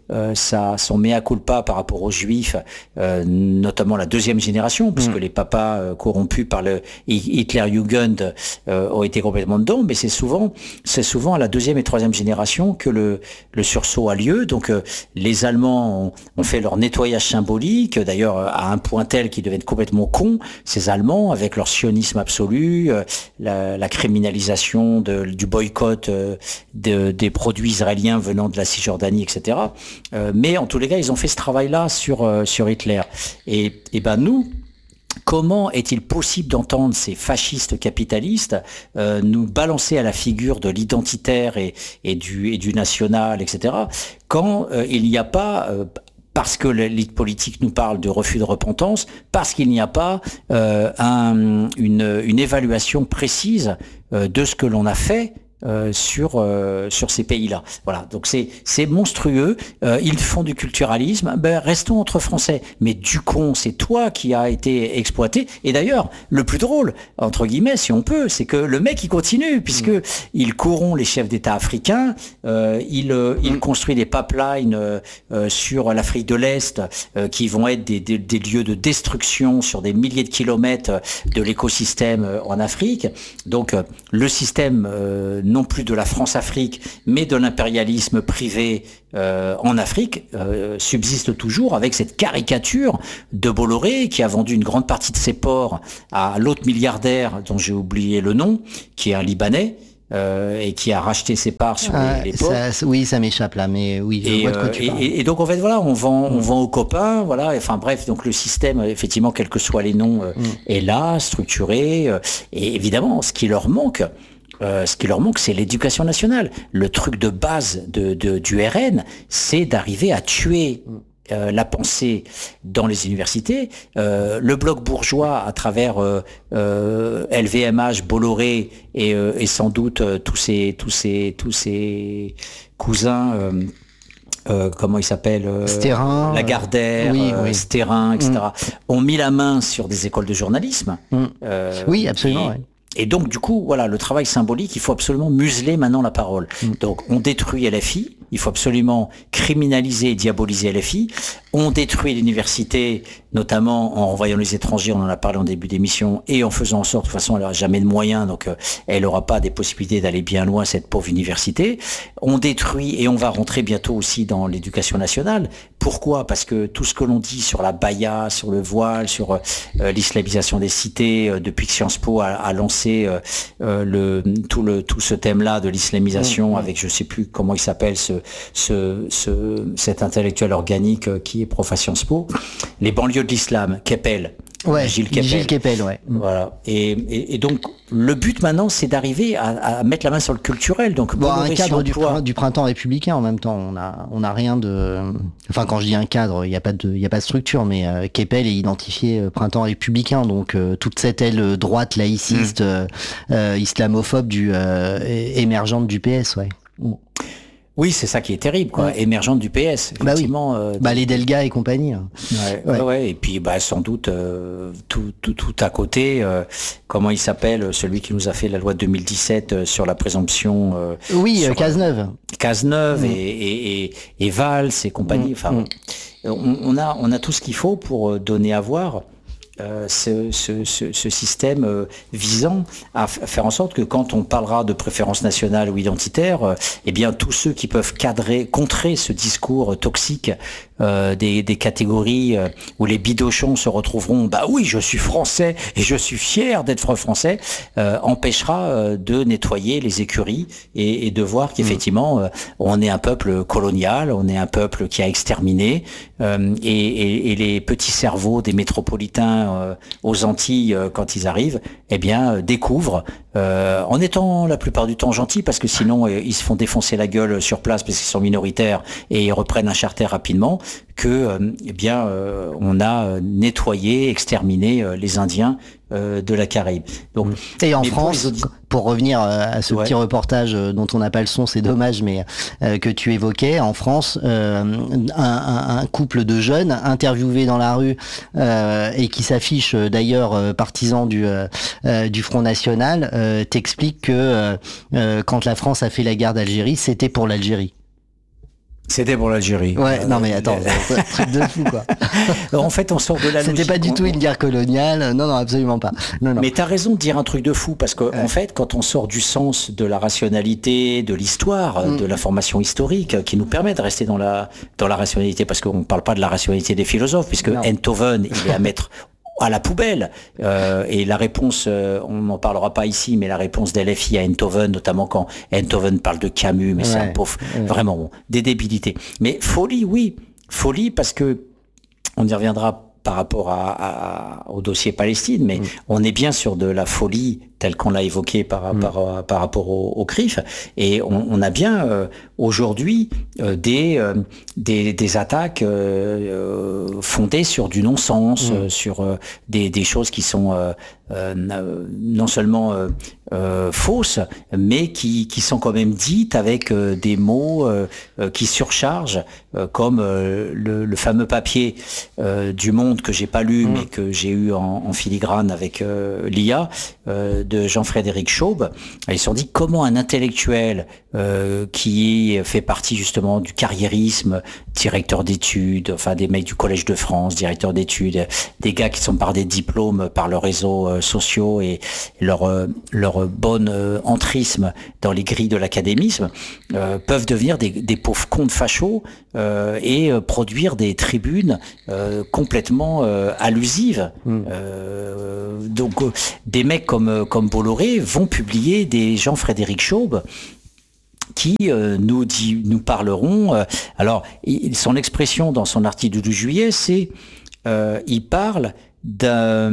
euh, sa, son mea culpa par rapport aux Juifs, euh, notamment la deuxième génération, puisque mmh. les papas euh, corrompus par le Hitlerjugend euh, ont été complètement dedans, mais c'est souvent, c'est souvent à la deuxième et troisième génération que le, le sursaut a lieu. Donc euh, les Allemands ont, ont fait leur nettoyage symbolique, d'ailleurs à un point tel qu'ils deviennent complètement cons, ces Allemands, avec leur sionisme absolu, euh, la, la criminalisation de, du boycott euh, de, des produits israéliens venant de la Cisjordanie, et cetera. Euh, mais en tous les cas, ils ont fait ce travail-là sur, euh, sur Hitler. Et, et ben nous, comment est-il possible d'entendre ces fascistes capitalistes euh, nous balancer à la figure de l'identitaire et, et, du, et du national, et cetera, quand euh, il n'y a pas... Euh, parce que l'élite politique nous parle de refus de repentance, parce qu'il n'y a pas euh, un, une, une évaluation précise euh, de ce que l'on a fait Euh, sur euh, sur ces pays-là. Voilà, donc c'est c'est monstrueux. Euh, ils font du culturalisme. Ben restons entre Français. Mais du con, c'est toi qui as été exploité. Et d'ailleurs, le plus drôle, entre guillemets, si on peut, c'est que le mec il continue puisque mmh. il corrompt les chefs d'État africains. Euh, il euh, il mmh. construit des pipelines euh, sur l'Afrique de l'Est euh, qui vont être des, des des lieux de destruction sur des milliers de kilomètres de l'écosystème en Afrique. Donc euh, le système euh, non plus de la France-Afrique, mais de l'impérialisme privé euh, en Afrique, euh, subsiste toujours avec cette caricature de Bolloré qui a vendu une grande partie de ses ports à l'autre milliardaire dont j'ai oublié le nom, qui est un Libanais, euh, et qui a racheté ses parts sur ah, les, les ports. Ça, oui, ça m'échappe là, mais oui, je et, vois de quoi euh, tu et, parles. Et, et donc en fait voilà, on vend, mm. on vend aux copains, voilà. Enfin bref, donc le système, effectivement, quels que soient les noms, euh, mm. est là, structuré, euh, et évidemment, ce qui leur manque. Euh, ce qui leur manque, c'est l'éducation nationale. Le truc de base de, de, du R N, c'est d'arriver à tuer euh, la pensée dans les universités. Euh, le bloc bourgeois, à travers euh, euh, L V M H, Bolloré et, euh, et sans doute euh, tous ces tous ces tous ces cousins. Euh, Euh, comment il s'appelle euh, Stérin, Lagardère, oui, euh, oui. Stérin, et cetera, mm. ont mis la main sur des écoles de journalisme. Mm. Euh, oui, absolument. Et, ouais. et donc, du coup, voilà, le travail symbolique, il faut absolument museler maintenant la parole. Mm. Donc, on détruit L F I, il faut absolument criminaliser et diaboliser L F I. On détruit l'université, notamment en renvoyant les étrangers, on en a parlé en début d'émission, et en faisant en sorte, de toute façon, elle n'aura jamais de moyens, donc euh, elle n'aura pas des possibilités d'aller bien loin, cette pauvre université. On détruit, et on va rentrer bientôt aussi dans l'éducation nationale. Pourquoi ? Parce que tout ce que l'on dit sur la baya, sur le voile, sur euh, l'islamisation des cités, euh, depuis que Sciences Po a, a lancé euh, euh, le, tout, le, tout ce thème-là de l'islamisation, mmh, avec je ne sais plus comment il s'appelle, ce, ce, ce, cet intellectuel organique euh, qui est prof à Sciences Po, les banlieues de l'islam, Keppel. Ouais, Gilles Keppel. Gilles Keppel, ouais. Voilà. Et, et, et donc, le but maintenant, c'est d'arriver à, à mettre la main sur le culturel. Donc, bon, un cadre du, pr- du printemps républicain en même temps. On a, on a rien de. Enfin, quand je dis un cadre, il n'y a pas de, il y a pas de structure, mais euh, Keppel est identifié euh, printemps républicain. Donc, euh, toute cette aile droite laïciste, mmh. euh, euh, islamophobe du euh, émergente du P S, ouais. Mmh. Oui, c'est ça qui est terrible, quoi. Ouais. Émergente du P S, effectivement. Bah, oui. euh, bah les Delga et compagnie. Hein. Ouais, ouais. ouais, et puis bah sans doute euh, tout, tout, tout à côté. Euh, comment il s'appelle, celui qui nous a fait la loi de deux mille dix-sept euh, sur la présomption. Euh, oui, sur, Cazeneuve. Cazeneuve mmh. et, et, et, et Valls et compagnie. Mmh. Enfin, mmh. on, on a on a tout ce qu'il faut pour donner à voir. Euh, ce, ce, ce, ce système euh, visant à f- faire en sorte que quand on parlera de préférence nationale ou identitaire, euh, eh bien tous ceux qui peuvent cadrer, contrer ce discours toxique euh, des, des catégories euh, où les bidochons se retrouveront, bah oui, je suis français et je suis fier d'être français, euh, empêchera euh, de nettoyer les écuries et, et de voir qu'effectivement euh, on est un peuple colonial, on est un peuple qui a exterminé euh, et, et, et les petits cerveaux des métropolitains Euh, aux Antilles euh, quand ils arrivent, eh bien euh, découvrent, euh, en étant la plupart du temps gentils, parce que sinon euh, ils se font défoncer la gueule sur place parce qu'ils sont minoritaires et ils reprennent un charter rapidement, que euh, eh bien euh, on a nettoyé, exterminé euh, les Indiens euh, de la Caraïbe. Donc, et en France, pour, audit- pour revenir à ce ouais. petit reportage dont on n'a pas le son, c'est dommage, mais euh, que tu évoquais, en France, euh, un, un, un couple de jeunes interviewés dans la rue euh, et qui s'affichent d'ailleurs euh, partisans du, euh, du Front National, euh, t'explique que euh, euh, quand la France a fait la guerre d'Algérie, c'était pour l'Algérie. C'était pour l'Algérie. Ouais, euh, non mais attends, c'est un truc de fou quoi. Alors, en fait, on sort de la logique. C'était pas du tout une guerre coloniale. Non, non, absolument pas. Non, non. Mais t'as raison de dire un truc de fou parce que, ouais. en fait, quand on sort du sens de la rationalité, de l'histoire, mmh. de l'information historique, qui nous permet de rester dans la dans la rationalité, parce qu'on parle pas de la rationalité des philosophes, puisque non. Enthoven, il est à mettre à la poubelle. Euh, et la réponse, euh, on n'en parlera pas ici, mais la réponse d'L F I à Enthoven, notamment quand Enthoven parle de Camus, mais ouais, c'est un pauvre, ouais. vraiment, bon, des débilités. Mais folie, oui, folie parce que, on y reviendra par rapport à, à, au dossier Palestine, mais mmh. on est bien sur de la folie telle qu'on l'a évoqué par, mmh. par, par rapport au, au C R I F, et on, on a bien euh, aujourd'hui euh, des, euh, des, des attaques euh, fondées sur du non-sens, mmh. euh, sur euh, des, des choses qui sont euh, euh, non seulement euh, euh, fausses, mais qui, qui sont quand même dites avec euh, des mots euh, euh, qui surchargent, euh, comme euh, le, le fameux papier euh, du Monde que j'ai pas lu, mmh. mais que j'ai eu en, en filigrane avec euh, l'I A, euh, de Jean-Frédéric Chaube. Ils se sont dit comment un intellectuel euh, qui fait partie justement du carriérisme, directeur d'études, enfin des mecs du Collège de France, directeur d'études, des gars qui sont par des diplômes, par leurs réseaux euh, sociaux et leur euh, leur bon euh, entrisme dans les grilles de l'académisme, euh, peuvent devenir des, des pauvres cons de fachos euh, et euh, produire des tribunes euh, complètement euh, allusives. Mmh. Euh, donc euh, des mecs comme comme Bolloré vont publier des Jean-Frédéric Chaube qui euh, nous dit, nous parleront. Euh, alors, il, son expression dans son article du douze juillet, c'est euh, il parle d'un,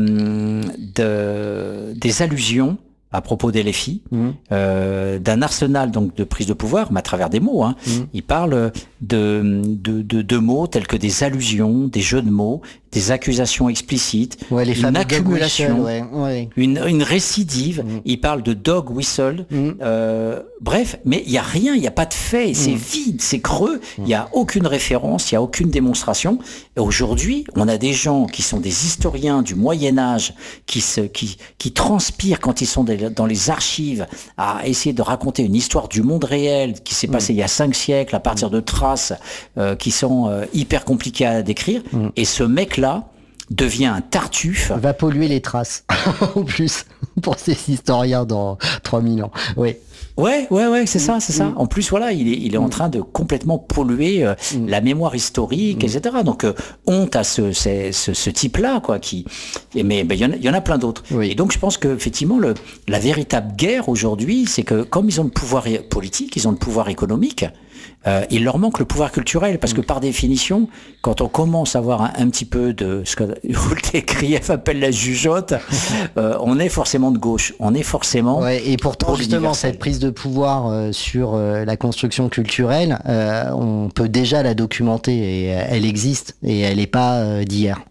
de, des allusions à propos des L F I, mmh. euh, d'un arsenal donc de prise de pouvoir, mais à travers des mots. Hein. Mmh. Il parle de, de, de, de mots tels que des allusions, des jeux de mots, des accusations explicites, ouais, les une accumulation, ouais, ouais. Une, une récidive. Mmh. Il parle de dog whistle. Mmh. Euh, bref, mais il y a rien, il y a pas de fait, c'est mmh. vide, c'est creux. Il mmh. y a aucune référence, il y a aucune démonstration. Et aujourd'hui, on a des gens qui sont des historiens du Moyen Âge, qui se, qui, qui transpirent quand ils sont dans les archives à essayer de raconter une histoire du monde réel qui s'est passé mmh. il y a cinq siècles à partir de traces euh, qui sont euh, hyper compliquées à décrire. Mmh. Et ce mec-là devient un tartuffe. Va polluer les traces, en plus, pour ces historiens dans trois mille ans. Oui. Ouais, ouais, ouais, c'est ça, c'est mmh. ça. En plus, voilà, il est, il est en train de complètement polluer euh, mmh. la mémoire historique, mmh. et cetera. Donc, euh, honte à ce, ce, ce, ce type-là, quoi. Qui, mais il ben, y, y en a plein d'autres. Oui. Et donc, je pense que effectivement, le, la véritable guerre aujourd'hui, c'est que comme ils ont le pouvoir politique, ils ont le pouvoir économique. Euh, il leur manque le pouvoir culturel parce que par définition, quand on commence à avoir un, un petit peu de ce que T K F appelle la jugeote, euh, on est forcément de gauche, on est forcément. Ouais, et pourtant justement cette prise de pouvoir euh, sur euh, la construction culturelle, euh, on peut déjà la documenter et euh, elle existe et elle n'est pas euh, d'hier.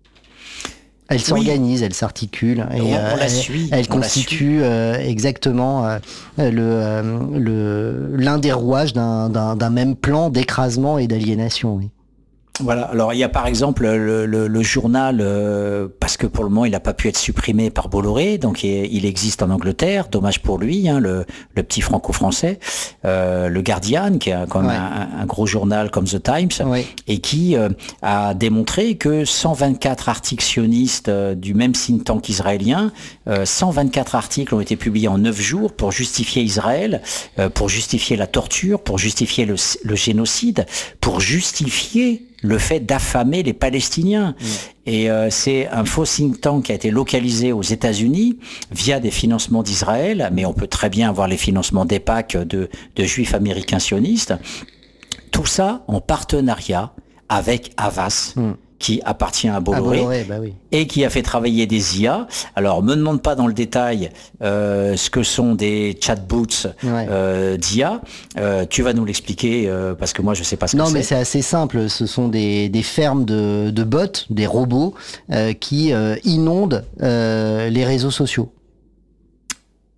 Elle s'organise, oui. elle s'articule et on, euh, on la elle, suit, elle constitue euh, exactement euh, le, euh, le l'un des rouages d'un, d'un, d'un même plan d'écrasement et d'aliénation. Oui. Voilà. Alors il y a par exemple le, le, le journal, euh, parce que pour le moment il n'a pas pu être supprimé par Bolloré, donc il, il existe en Angleterre. Dommage pour lui, hein, le, le petit franco-français, euh, le Guardian, qui est quand même ouais. un, un gros journal comme The Times, ouais. et qui euh, a démontré que cent vingt-quatre articles sionistes euh, du même think tank israélien, euh, cent vingt-quatre articles ont été publiés en neuf jours pour justifier Israël, euh, pour justifier la torture, pour justifier le, le génocide, pour justifier le fait d'affamer les Palestiniens. Mmh. Et euh, c'est un faux think tank qui a été localisé aux États-Unis via des financements d'Israël, mais on peut très bien avoir les financements d'E P A C de, de juifs américains sionistes. Tout ça en partenariat avec Havas. Mmh. qui appartient à Bolloré, ah, Bolloré bah oui. et qui a fait travailler des I A. Alors, me demande pas dans le détail euh, ce que sont des chatbots ouais. euh, d'I A. Euh, tu vas nous l'expliquer euh, parce que moi, je sais pas ce non, que c'est. Non, mais c'est assez simple. Ce sont des, des fermes de, de bots, des robots euh, qui euh, inondent euh, les réseaux sociaux.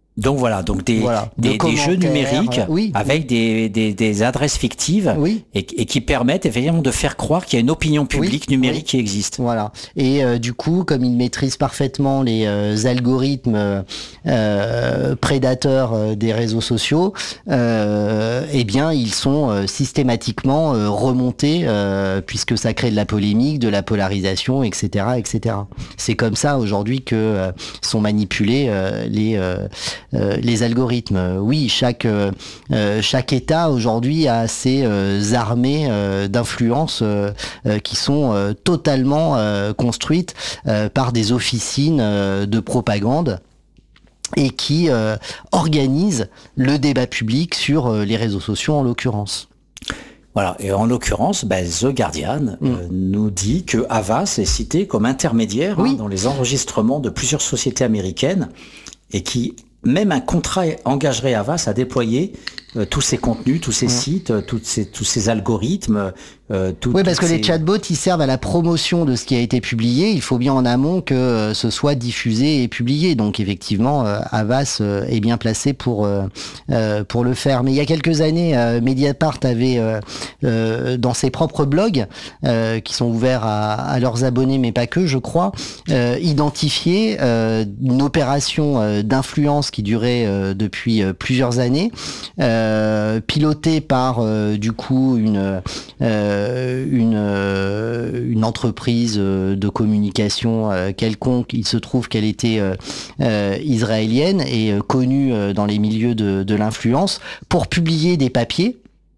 Donc voilà, donc des, voilà, des, des jeux numériques euh, oui, avec oui. Des, des, des adresses fictives oui. et, et qui permettent effectivement de faire croire qu'il y a une opinion publique oui, numérique oui. qui existe. Voilà. Et euh, du coup, comme ils maîtrisent parfaitement les euh, algorithmes euh, prédateurs euh, des réseaux sociaux, euh, eh bien, ils sont euh, systématiquement euh, remontés euh, puisque ça crée de la polémique, de la polarisation, et cetera, et cetera. C'est comme ça aujourd'hui que euh, sont manipulés euh, les euh, Euh, les algorithmes. Oui, chaque euh, chaque État aujourd'hui a ses euh, armées euh, d'influence euh, euh, qui sont euh, totalement euh, construites euh, par des officines euh, de propagande et qui euh, organisent le débat public sur euh, les réseaux sociaux en l'occurrence. Voilà, et en l'occurrence, bah, The Guardian mm. euh, nous dit que Havas est cité comme intermédiaire oui. hein, dans les enregistrements de plusieurs sociétés américaines et qui même un contrat engagerait Havas à déployer euh, tous ces contenus, tous ces mmh. sites, euh, toutes ces, tous ces algorithmes. Euh, tout, oui, parce que ces... les chatbots, ils servent à la promotion de ce qui a été publié. Il faut bien en amont que euh, ce soit diffusé et publié. Donc effectivement, euh, Havas euh, est bien placé pour euh, euh, pour le faire. Mais il y a quelques années, euh, Mediapart avait euh, euh, dans ses propres blogs, euh, qui sont ouverts à, à leurs abonnés, mais pas que, je crois, euh, identifié euh, une opération euh, d'influence qui durait euh, depuis euh, plusieurs années. Euh, Euh, piloté par euh, du coup une euh, une euh, une entreprise euh, de communication euh, quelconque. Il se trouve qu'elle était euh, euh, israélienne et euh, connue euh, dans les milieux de, de l'influence pour publier des papiers.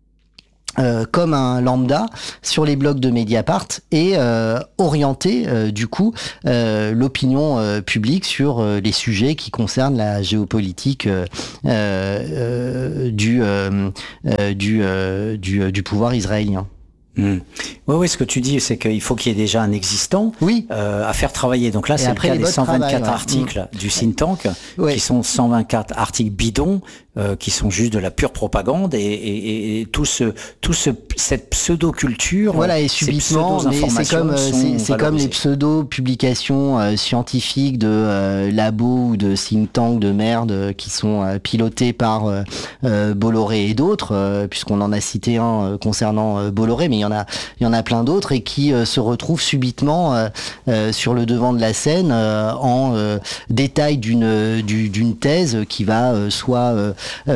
Euh, comme un lambda sur les blogs de Mediapart et euh, orienter euh, du coup euh, l'opinion euh, publique sur euh, les sujets qui concernent la géopolitique euh, euh, du, euh, euh, du, euh, du du pouvoir israélien. Mmh. Oui, oui, ce que tu dis, c'est qu'il faut qu'il y ait déjà un existant oui. euh, à faire travailler. Donc là, et c'est le cas des cent vingt-quatre travail, articles ouais. du think tank, oui. qui sont cent vingt-quatre articles bidons, euh, qui sont juste de la pure propagande, et, et, et tout ce, tout ce, cette pseudo-culture, voilà, et subitement, mais c'est comme, c'est, c'est comme les pseudo-publications euh, scientifiques de euh, labos ou de think tank de merde euh, qui sont euh, pilotés par euh, euh, Bolloré et d'autres, euh, puisqu'on en a cité un euh, concernant euh, Bolloré, mais il y en a, il y en a plein d'autres et qui euh, se retrouvent subitement euh, euh, sur le devant de la scène euh, en euh, détail d'une du, d'une thèse qui va euh, soit euh,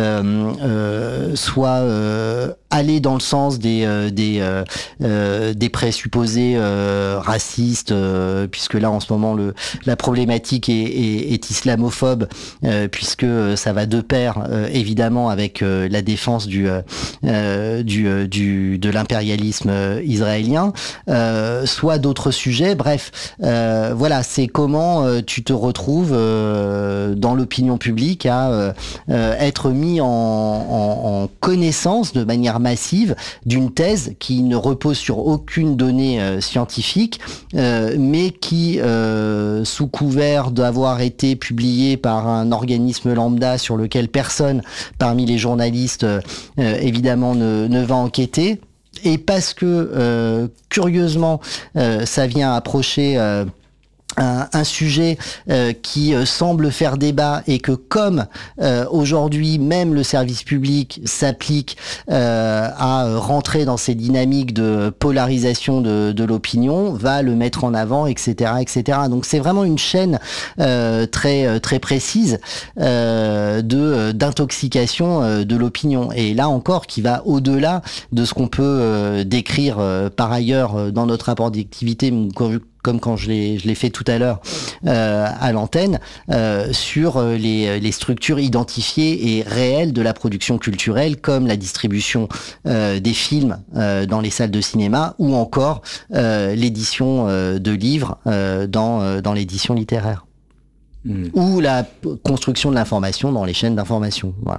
euh, soit euh, aller dans le sens des euh, des euh, euh, des présupposés euh, racistes, euh, puisque là en ce moment le la problématique est, est, est islamophobe, euh, puisque ça va de pair euh, évidemment avec euh, la défense du euh, du du de l'impérialisme israélien, euh, soit d'autres sujets. Bref, euh, voilà, c'est comment euh, tu te retrouves euh, dans l'opinion publique à euh, être mis en, en, en connaissance de manière massive d'une thèse qui ne repose sur aucune donnée euh, scientifique, euh, mais qui, euh, sous couvert d'avoir été publiée par un organisme lambda sur lequel personne parmi les journalistes euh, évidemment ne, ne va enquêter, et parce que euh, curieusement euh, ça vient approcher euh, Un, un sujet euh, qui euh, semble faire débat, et que comme euh, aujourd'hui même le service public s'applique euh, à rentrer dans ces dynamiques de polarisation de, de l'opinion, va le mettre en avant, et cetera, et cetera. Donc c'est vraiment une chaîne euh, très très précise euh, de d'intoxication euh, de l'opinion, et là encore qui va au-delà de ce qu'on peut euh, décrire euh, par ailleurs dans notre rapport d'activité, comme quand je l'ai, je l'ai fait tout à l'heure euh, à l'antenne, euh, sur les, les structures identifiées et réelles de la production culturelle, comme la distribution euh, des films euh, dans les salles de cinéma, ou encore euh, l'édition euh, de livres euh, dans, euh, dans l'édition littéraire. Mmh. Ou la construction de l'information dans les chaînes d'information. Voilà.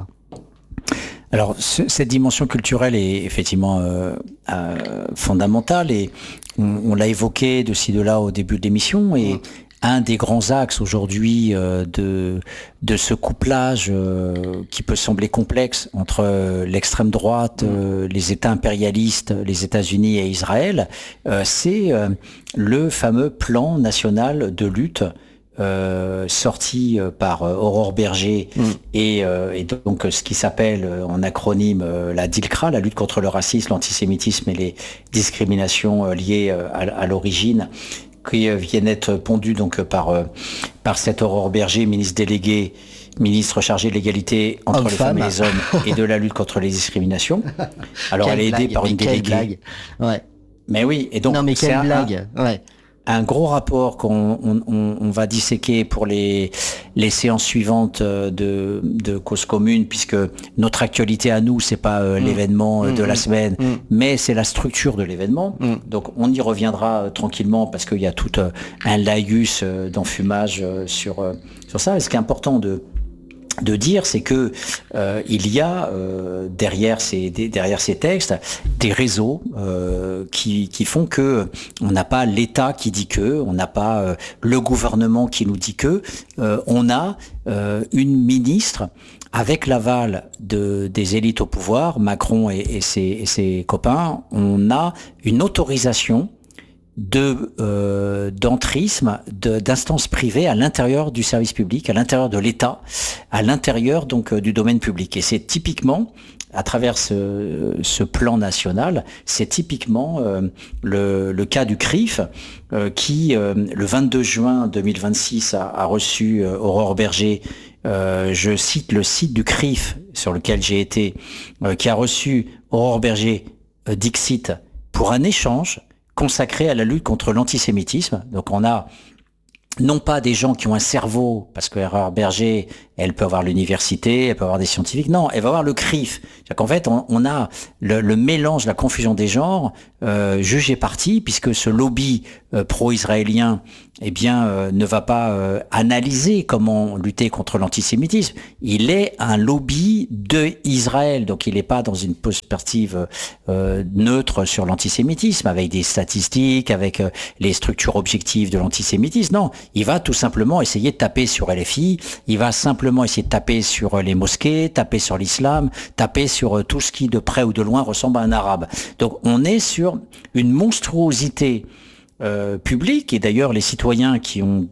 Alors, ce, cette dimension culturelle est effectivement euh, euh, fondamentale, et on, on l'a évoqué de ci de là au début de l'émission, et mmh. un des grands axes aujourd'hui euh, de, de ce couplage euh, qui peut sembler complexe entre euh, l'extrême droite, mmh. euh, les États impérialistes, les États-Unis et Israël, euh, c'est euh, le fameux plan national de lutte euh, sorti euh, par euh, Aurore Berger mmh. et, euh, et donc ce qui s'appelle euh, en acronyme euh, la DILCRA, la lutte contre le racisme, l'antisémitisme et les discriminations euh, liées euh, à, à l'origine, qui euh, viennent être pondues donc par euh, par cette Aurore Berger, ministre déléguée, ministre chargé de l'égalité entre Homme les femmes et les hommes et de la lutte contre les discriminations. Alors elle est aidée blague, par une déléguée. Ouais. Mais oui, et donc non mais quelle c'est blague. Un, ouais. un gros rapport qu'on on, on, on va disséquer pour les les séances suivantes de de Cause Commune, puisque notre actualité à nous, c'est pas euh, mmh. l'événement mmh. de la semaine, mmh. mais c'est la structure de l'événement. Mmh. Donc on y reviendra euh, tranquillement, parce qu'il y a tout euh, un laïus euh, d'enfumage euh, sur euh, sur ça. Et ce qui est important de de dire, c'est que euh, il y a euh, derrière ces derrière ces textes des réseaux euh, qui qui font que on n'a pas l'État qui dit que, on n'a pas euh, le gouvernement qui nous dit que, euh, on a euh, une ministre avec l'aval de des élites au pouvoir, Macron et, et ses et ses copains, on a une autorisation de euh, d'entrisme, de, d'instances privées à l'intérieur du service public, à l'intérieur de l'État, à l'intérieur donc euh, du domaine public. Et c'est typiquement, à travers ce, ce plan national, c'est typiquement euh, le, le cas du C R I F, euh, qui euh, le vingt-deux juin deux mille vingt-six a, a reçu euh, Aurore Berger. Euh, je cite le site du C R I F sur lequel j'ai été, euh, qui a reçu Aurore Berger, euh, Dixit, pour un échange consacré à la lutte contre l'antisémitisme. Donc on a non pas des gens qui ont un cerveau, parce que Aurore Berger, elle peut avoir l'université, elle peut avoir des scientifiques, non, elle va avoir le C R I F. C'est-à-dire qu'en fait, on, on a le, le mélange, la confusion des genres, euh, jugé parti, puisque ce lobby euh, pro-israélien, eh bien, euh, ne va pas euh, analyser comment lutter contre l'antisémitisme. Il est un lobby de Israël, donc il n'est pas dans une perspective euh, neutre sur l'antisémitisme, avec des statistiques, avec euh, les structures objectives de l'antisémitisme. Non, il va tout simplement essayer de taper sur L F I, il va simplement essayer de taper sur les mosquées, taper sur l'islam, taper sur tout ce qui de près ou de loin ressemble à un arabe. Donc on est sur une monstruosité euh, publique, et d'ailleurs les citoyens qui ont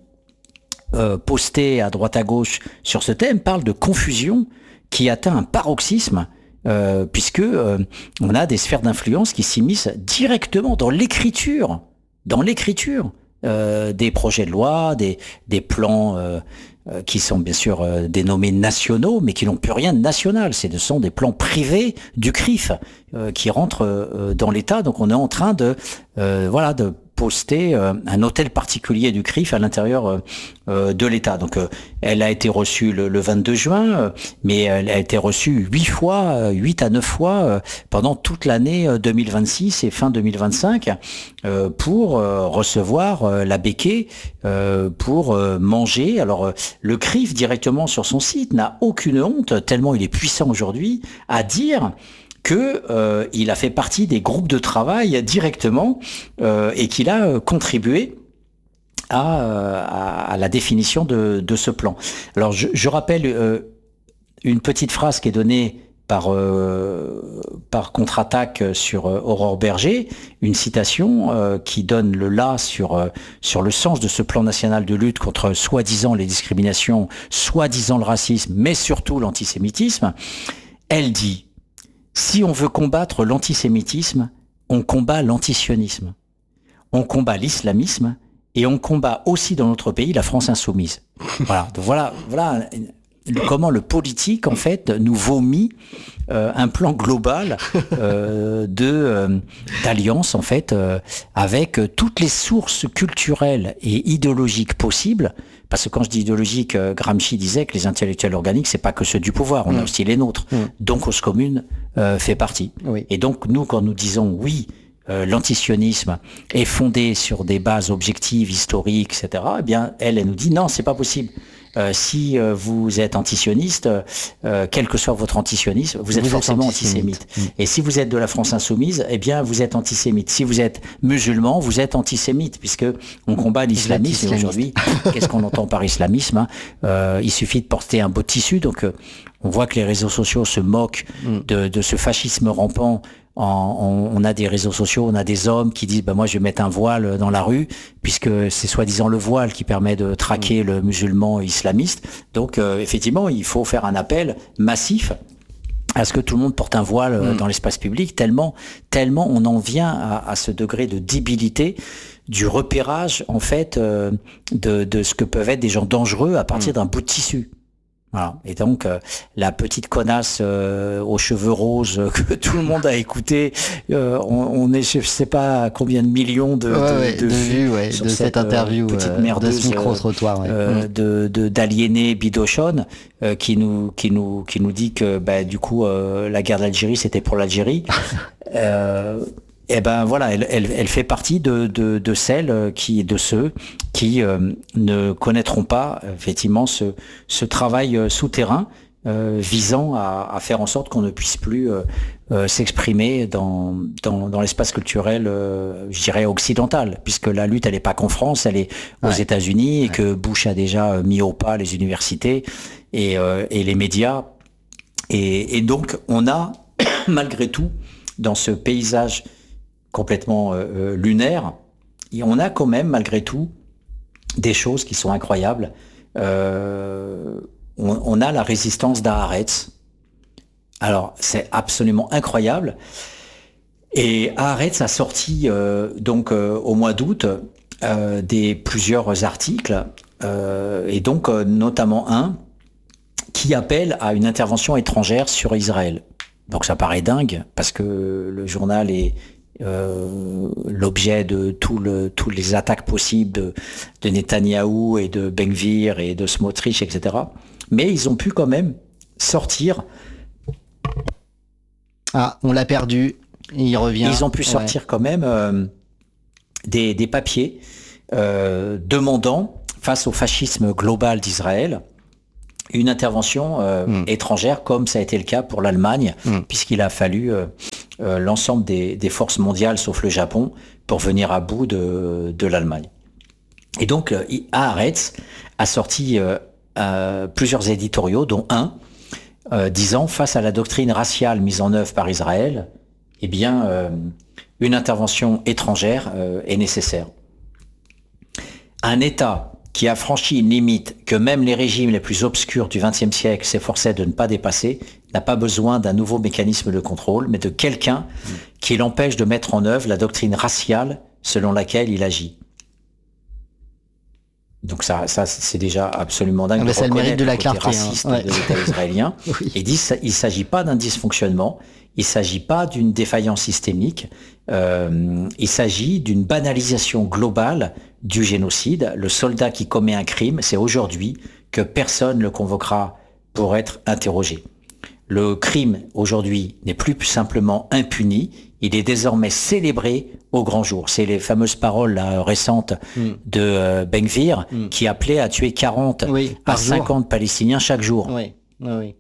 euh, posté à droite à gauche sur ce thème parlent de confusion qui atteint un paroxysme, euh, puisque euh, on a des sphères d'influence qui s'immiscent directement dans l'écriture, dans l'écriture euh, des projets de loi, des, des plans euh, euh, qui sont bien sûr euh, dénommés nationaux, mais qui n'ont plus rien de national. Ce sont des plans privés du C R I F euh, qui rentrent euh, dans l'État. Donc on est en train de euh, voilà de poster euh, un hôtel particulier du C R I F à l'intérieur euh, euh, de l'État. Donc euh, elle a été reçue le, le vingt-deux juin, euh, mais elle a été reçue huit fois, euh, huit à neuf fois euh, pendant toute l'année euh, deux mille vingt-six et fin deux mille vingt-cinq euh, pour euh, recevoir euh, la béquée, euh, pour euh, manger. Alors euh, le C R I F directement sur son site n'a aucune honte, tellement il est puissant aujourd'hui, à dire que euh, il a fait partie des groupes de travail directement euh, et qu'il a euh, contribué à, euh, à, à la définition de, de ce plan. Alors je, je rappelle euh, une petite phrase qui est donnée par euh, par contre-attaque sur euh, Aurore Berger, une citation euh, qui donne le là sur euh, sur le sens de ce plan national de lutte contre soi-disant les discriminations, soi-disant le racisme, mais surtout l'antisémitisme. Elle dit: si on veut combattre l'antisémitisme, on combat l'antisionisme. On combat l'islamisme et on combat aussi dans notre pays la France insoumise. Voilà, donc voilà, voilà comment le politique en fait nous vomit euh, un plan global euh, de euh, d'alliance en fait euh, avec toutes les sources culturelles et idéologiques possibles. Parce que quand je dis idéologique, euh, Gramsci disait que les intellectuels organiques, c'est pas que ceux du pouvoir, on mmh. a aussi les nôtres. Mmh. Donc Cause Commune euh, fait partie. Oui. Et donc nous, quand nous disons oui, euh, l'antisionisme est fondé sur des bases objectives, historiques, et cetera. Eh bien, elle, elle nous dit non, c'est pas possible. Euh, si euh, vous êtes antisioniste, euh, quel que soit votre antisionisme, vous, vous êtes forcément êtes antisémite. antisémite. Mmh. Et si vous êtes de la France insoumise, eh bien vous êtes antisémite. Si vous êtes musulman, vous êtes antisémite, puisque on combat l'islamisme. Et aujourd'hui, qu'est-ce qu'on entend par islamisme, hein euh, Il suffit de porter un beau tissu. Donc, euh, on voit que les réseaux sociaux se moquent mmh. de, de ce fascisme rampant en, on, on a des réseaux sociaux, on a des hommes qui disent bah moi je vais mettre un voile dans la rue puisque c'est soi-disant le voile qui permet de traquer mmh. le musulman islamiste. Donc euh, effectivement, il faut faire un appel massif à ce que tout le monde porte un voile mmh. dans l'espace public, tellement, tellement on en vient à, à ce degré de débilité du repérage en fait euh, de, de ce que peuvent être des gens dangereux à partir mmh. d'un bout de tissu. Voilà. Et donc euh, la petite connasse euh, aux cheveux roses euh, que tout le monde a écouté, euh, on, on est je sais pas combien de millions de, ouais, de, ouais, de, de vues ouais, de cette, cette interview, petite euh, merdeuse, de ce micro-trottoir, ouais. euh, de, de d'aliénés bidochonnes euh, qui nous qui nous qui nous dit que bah, du coup euh, la guerre d'Algérie c'était pour l'Algérie. euh, Et ben voilà, elle, elle, elle fait partie de, de, de celles qui, de ceux qui euh, ne connaîtront pas effectivement ce, ce travail souterrain euh, visant à, à faire en sorte qu'on ne puisse plus euh, euh, s'exprimer dans, dans, dans l'espace culturel, euh, je dirais occidental, puisque la lutte elle n'est pas qu'en France, elle est aux ouais. États-Unis et ouais. que Bush a déjà mis au pas les universités et, euh, et les médias. Et, et donc on a malgré tout dans ce paysage complètement euh, lunaire, et on a quand même malgré tout des choses qui sont incroyables. Euh, on, on a la résistance d'Haaretz. Alors c'est absolument incroyable. Et Haaretz a sorti euh, donc euh, au mois d'août euh, des plusieurs articles euh, et donc euh, notamment un qui appelle à une intervention étrangère sur Israël. Donc ça paraît dingue parce que le journal est Euh, l'objet de tout le, toutes les attaques possibles de, de Netanyahou et de Ben Gvir et de Smotrich, et cetera. Mais ils ont pu quand même sortir. Ah, on l'a perdu. Il revient. Ils ont pu sortir ouais. quand même euh, des, des papiers euh, demandant, face au fascisme global d'Israël, une intervention euh, mmh. étrangère, comme ça a été le cas pour l'Allemagne, mmh. puisqu'il a fallu euh, euh, l'ensemble des, des forces mondiales, sauf le Japon, pour venir à bout de, de l'Allemagne. Et donc, euh, Haaretz a sorti euh, euh, plusieurs éditoriaux, dont un, euh, disant, face à la doctrine raciale mise en œuvre par Israël, eh bien, euh, une intervention étrangère euh, est nécessaire. Un État qui a franchi une limite que même les régimes les plus obscurs du vingtième siècle s'efforçaient de ne pas dépasser, n'a pas besoin d'un nouveau mécanisme de contrôle, mais de quelqu'un mmh. qui l'empêche de mettre en œuvre la doctrine raciale selon laquelle il agit. Donc ça, ça c'est déjà absolument dingue. Ah, de ça le mérite de la clarté raciste hein. ouais. de l'État israélien. oui. Il dit il ne s'agit pas d'un dysfonctionnement, il ne s'agit pas d'une défaillance systémique, euh, il s'agit d'une banalisation globale du génocide. Le soldat qui commet un crime, c'est aujourd'hui que personne ne le convoquera pour être interrogé. Le crime, aujourd'hui, n'est plus simplement impuni, il est désormais célébré au grand jour. C'est les fameuses paroles là, récentes mm. de euh, Ben Gvir mm. qui appelait à tuer quarante oui, à cinquante jour. Palestiniens chaque jour. Oui, oui, oui.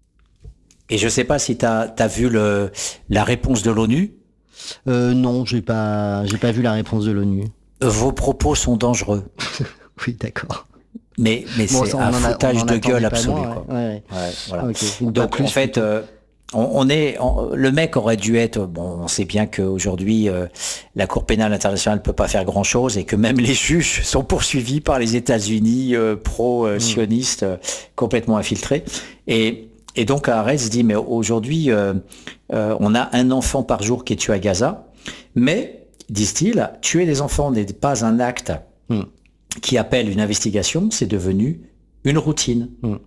Et je ne sais pas si tu as vu le, la réponse de l'ONU. Euh, non, j'ai pas, j'ai pas vu la réponse de l'ONU. Vos propos sont dangereux. oui, d'accord. Mais, mais bon, c'est ça, un foutage a, de gueule absolu. Moins, quoi. Ouais, ouais. Ouais, voilà. Okay. Donc plus, en fait, euh, on, on est, on, le mec aurait dû être. Bon, on sait bien qu'aujourd'hui, euh, la Cour pénale internationale ne peut pas faire grand-chose et que même les juges sont poursuivis par les États-Unis euh, pro-sionistes, mmh. euh, complètement infiltrés. Et, et donc Haaretz dit, mais aujourd'hui, euh, euh, on a un enfant par jour qui est tué à Gaza, mais disent-ils, tuer des enfants n'est pas un acte. Mmh. qui appelle une investigation, c'est devenu une routine. Mmh.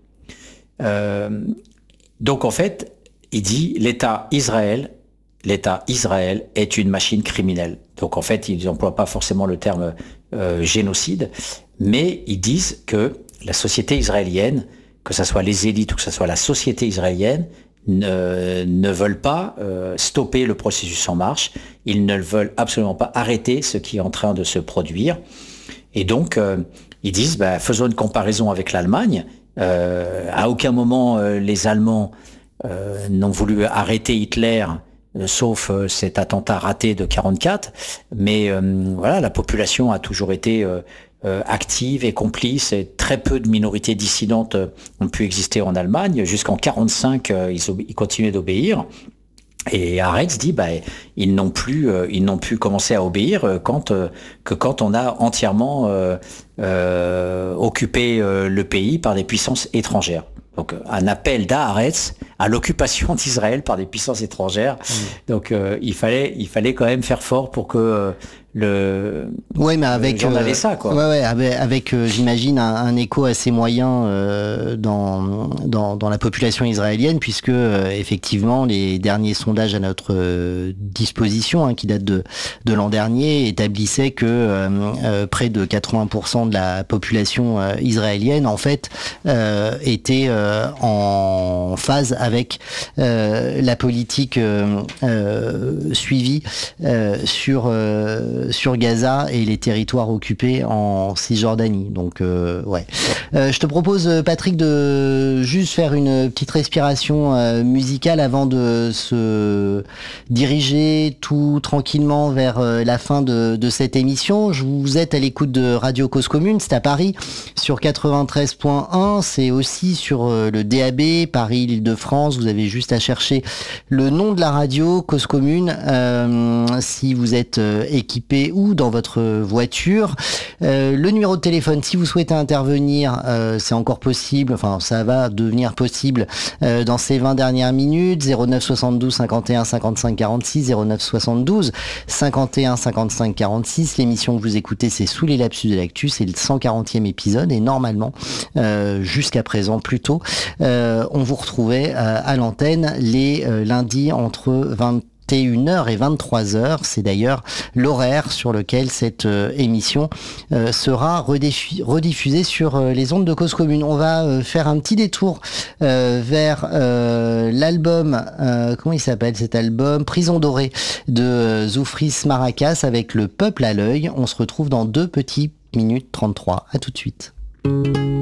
Euh, donc en fait, il dit l'État Israël, l'État Israël est une machine criminelle. Donc en fait, ils n'emploient pas forcément le terme euh, génocide, mais ils disent que la société israélienne, que ce soit les élites ou que ce soit la société israélienne, ne, ne veulent pas euh, stopper le processus en marche. Ils ne veulent absolument pas arrêter ce qui est en train de se produire. Et donc, euh, ils disent, bah, faisons une comparaison avec l'Allemagne. Euh, à aucun moment, euh, les Allemands euh, n'ont voulu arrêter Hitler, euh, sauf euh, cet attentat raté de quarante-quatre. Mais euh, voilà, la population a toujours été euh, euh, active et complice. Et très peu de minorités dissidentes euh, ont pu exister en Allemagne. Jusqu'en quarante-cinq, euh, ils, ils continuaient d'obéir. Et Haaretz dit, bah, ils n'ont plus, euh, ils n'ont pu commencer à obéir quand, euh, que quand on a entièrement euh, euh, occupé euh, le pays par des puissances étrangères. Donc un appel d'Haaretz à l'occupation d'Israël par des puissances étrangères. Mmh. Donc euh, il fallait, il fallait quand même faire fort pour que euh, le ouais mais avec euh, ça quoi. Ouais ouais avec, avec euh, j'imagine un, un écho assez moyen euh, dans, dans dans la population israélienne, puisque euh, effectivement les derniers sondages à notre euh, disposition hein, qui datent de de l'an dernier établissaient que euh, euh, près de quatre-vingts pour cent de la population euh, israélienne en fait euh, était euh, en phase avec euh, la politique euh, euh, suivie euh, sur euh, sur Gaza et les territoires occupés en Cisjordanie. Donc euh, ouais. Euh, je te propose Patrick de juste faire une petite respiration euh, musicale avant de se diriger tout tranquillement vers euh, la fin de, de cette émission. Je vous êtes à l'écoute de Radio Cause Commune, c'est à Paris sur quatre-vingt-treize point un, c'est aussi sur euh, le D A B Paris Île-de-France. Vous avez juste à chercher le nom de la radio Cause Commune euh, si vous êtes euh, équipé ou dans votre voiture. Euh, le numéro de téléphone, si vous souhaitez intervenir, euh, c'est encore possible, enfin ça va devenir possible euh, dans ces vingt dernières minutes. Zéro neuf soixante-douze cinquante et un cinquante-cinq quarante-six, zéro neuf soixante-douze cinquante et un cinquante-cinq quarante-six. L'émission que vous écoutez, c'est Sous les lapsus de l'actu, c'est le cent quarantième épisode et normalement, euh, jusqu'à présent plutôt, euh, on vous retrouvait euh, à l'antenne les euh, lundis entre vingt vingt et une heures et vingt-trois heures. C'est d'ailleurs l'horaire sur lequel cette euh, émission euh, sera rediffu- rediffusée sur euh, les ondes de Cause Commune. On va euh, faire un petit détour euh, vers euh, l'album, euh, comment il s'appelle cet album, Prison Dorée de euh, Zoufris Maracas avec Le Peuple à l'œil. On se retrouve dans deux petites minutes trente-trois. À tout de suite.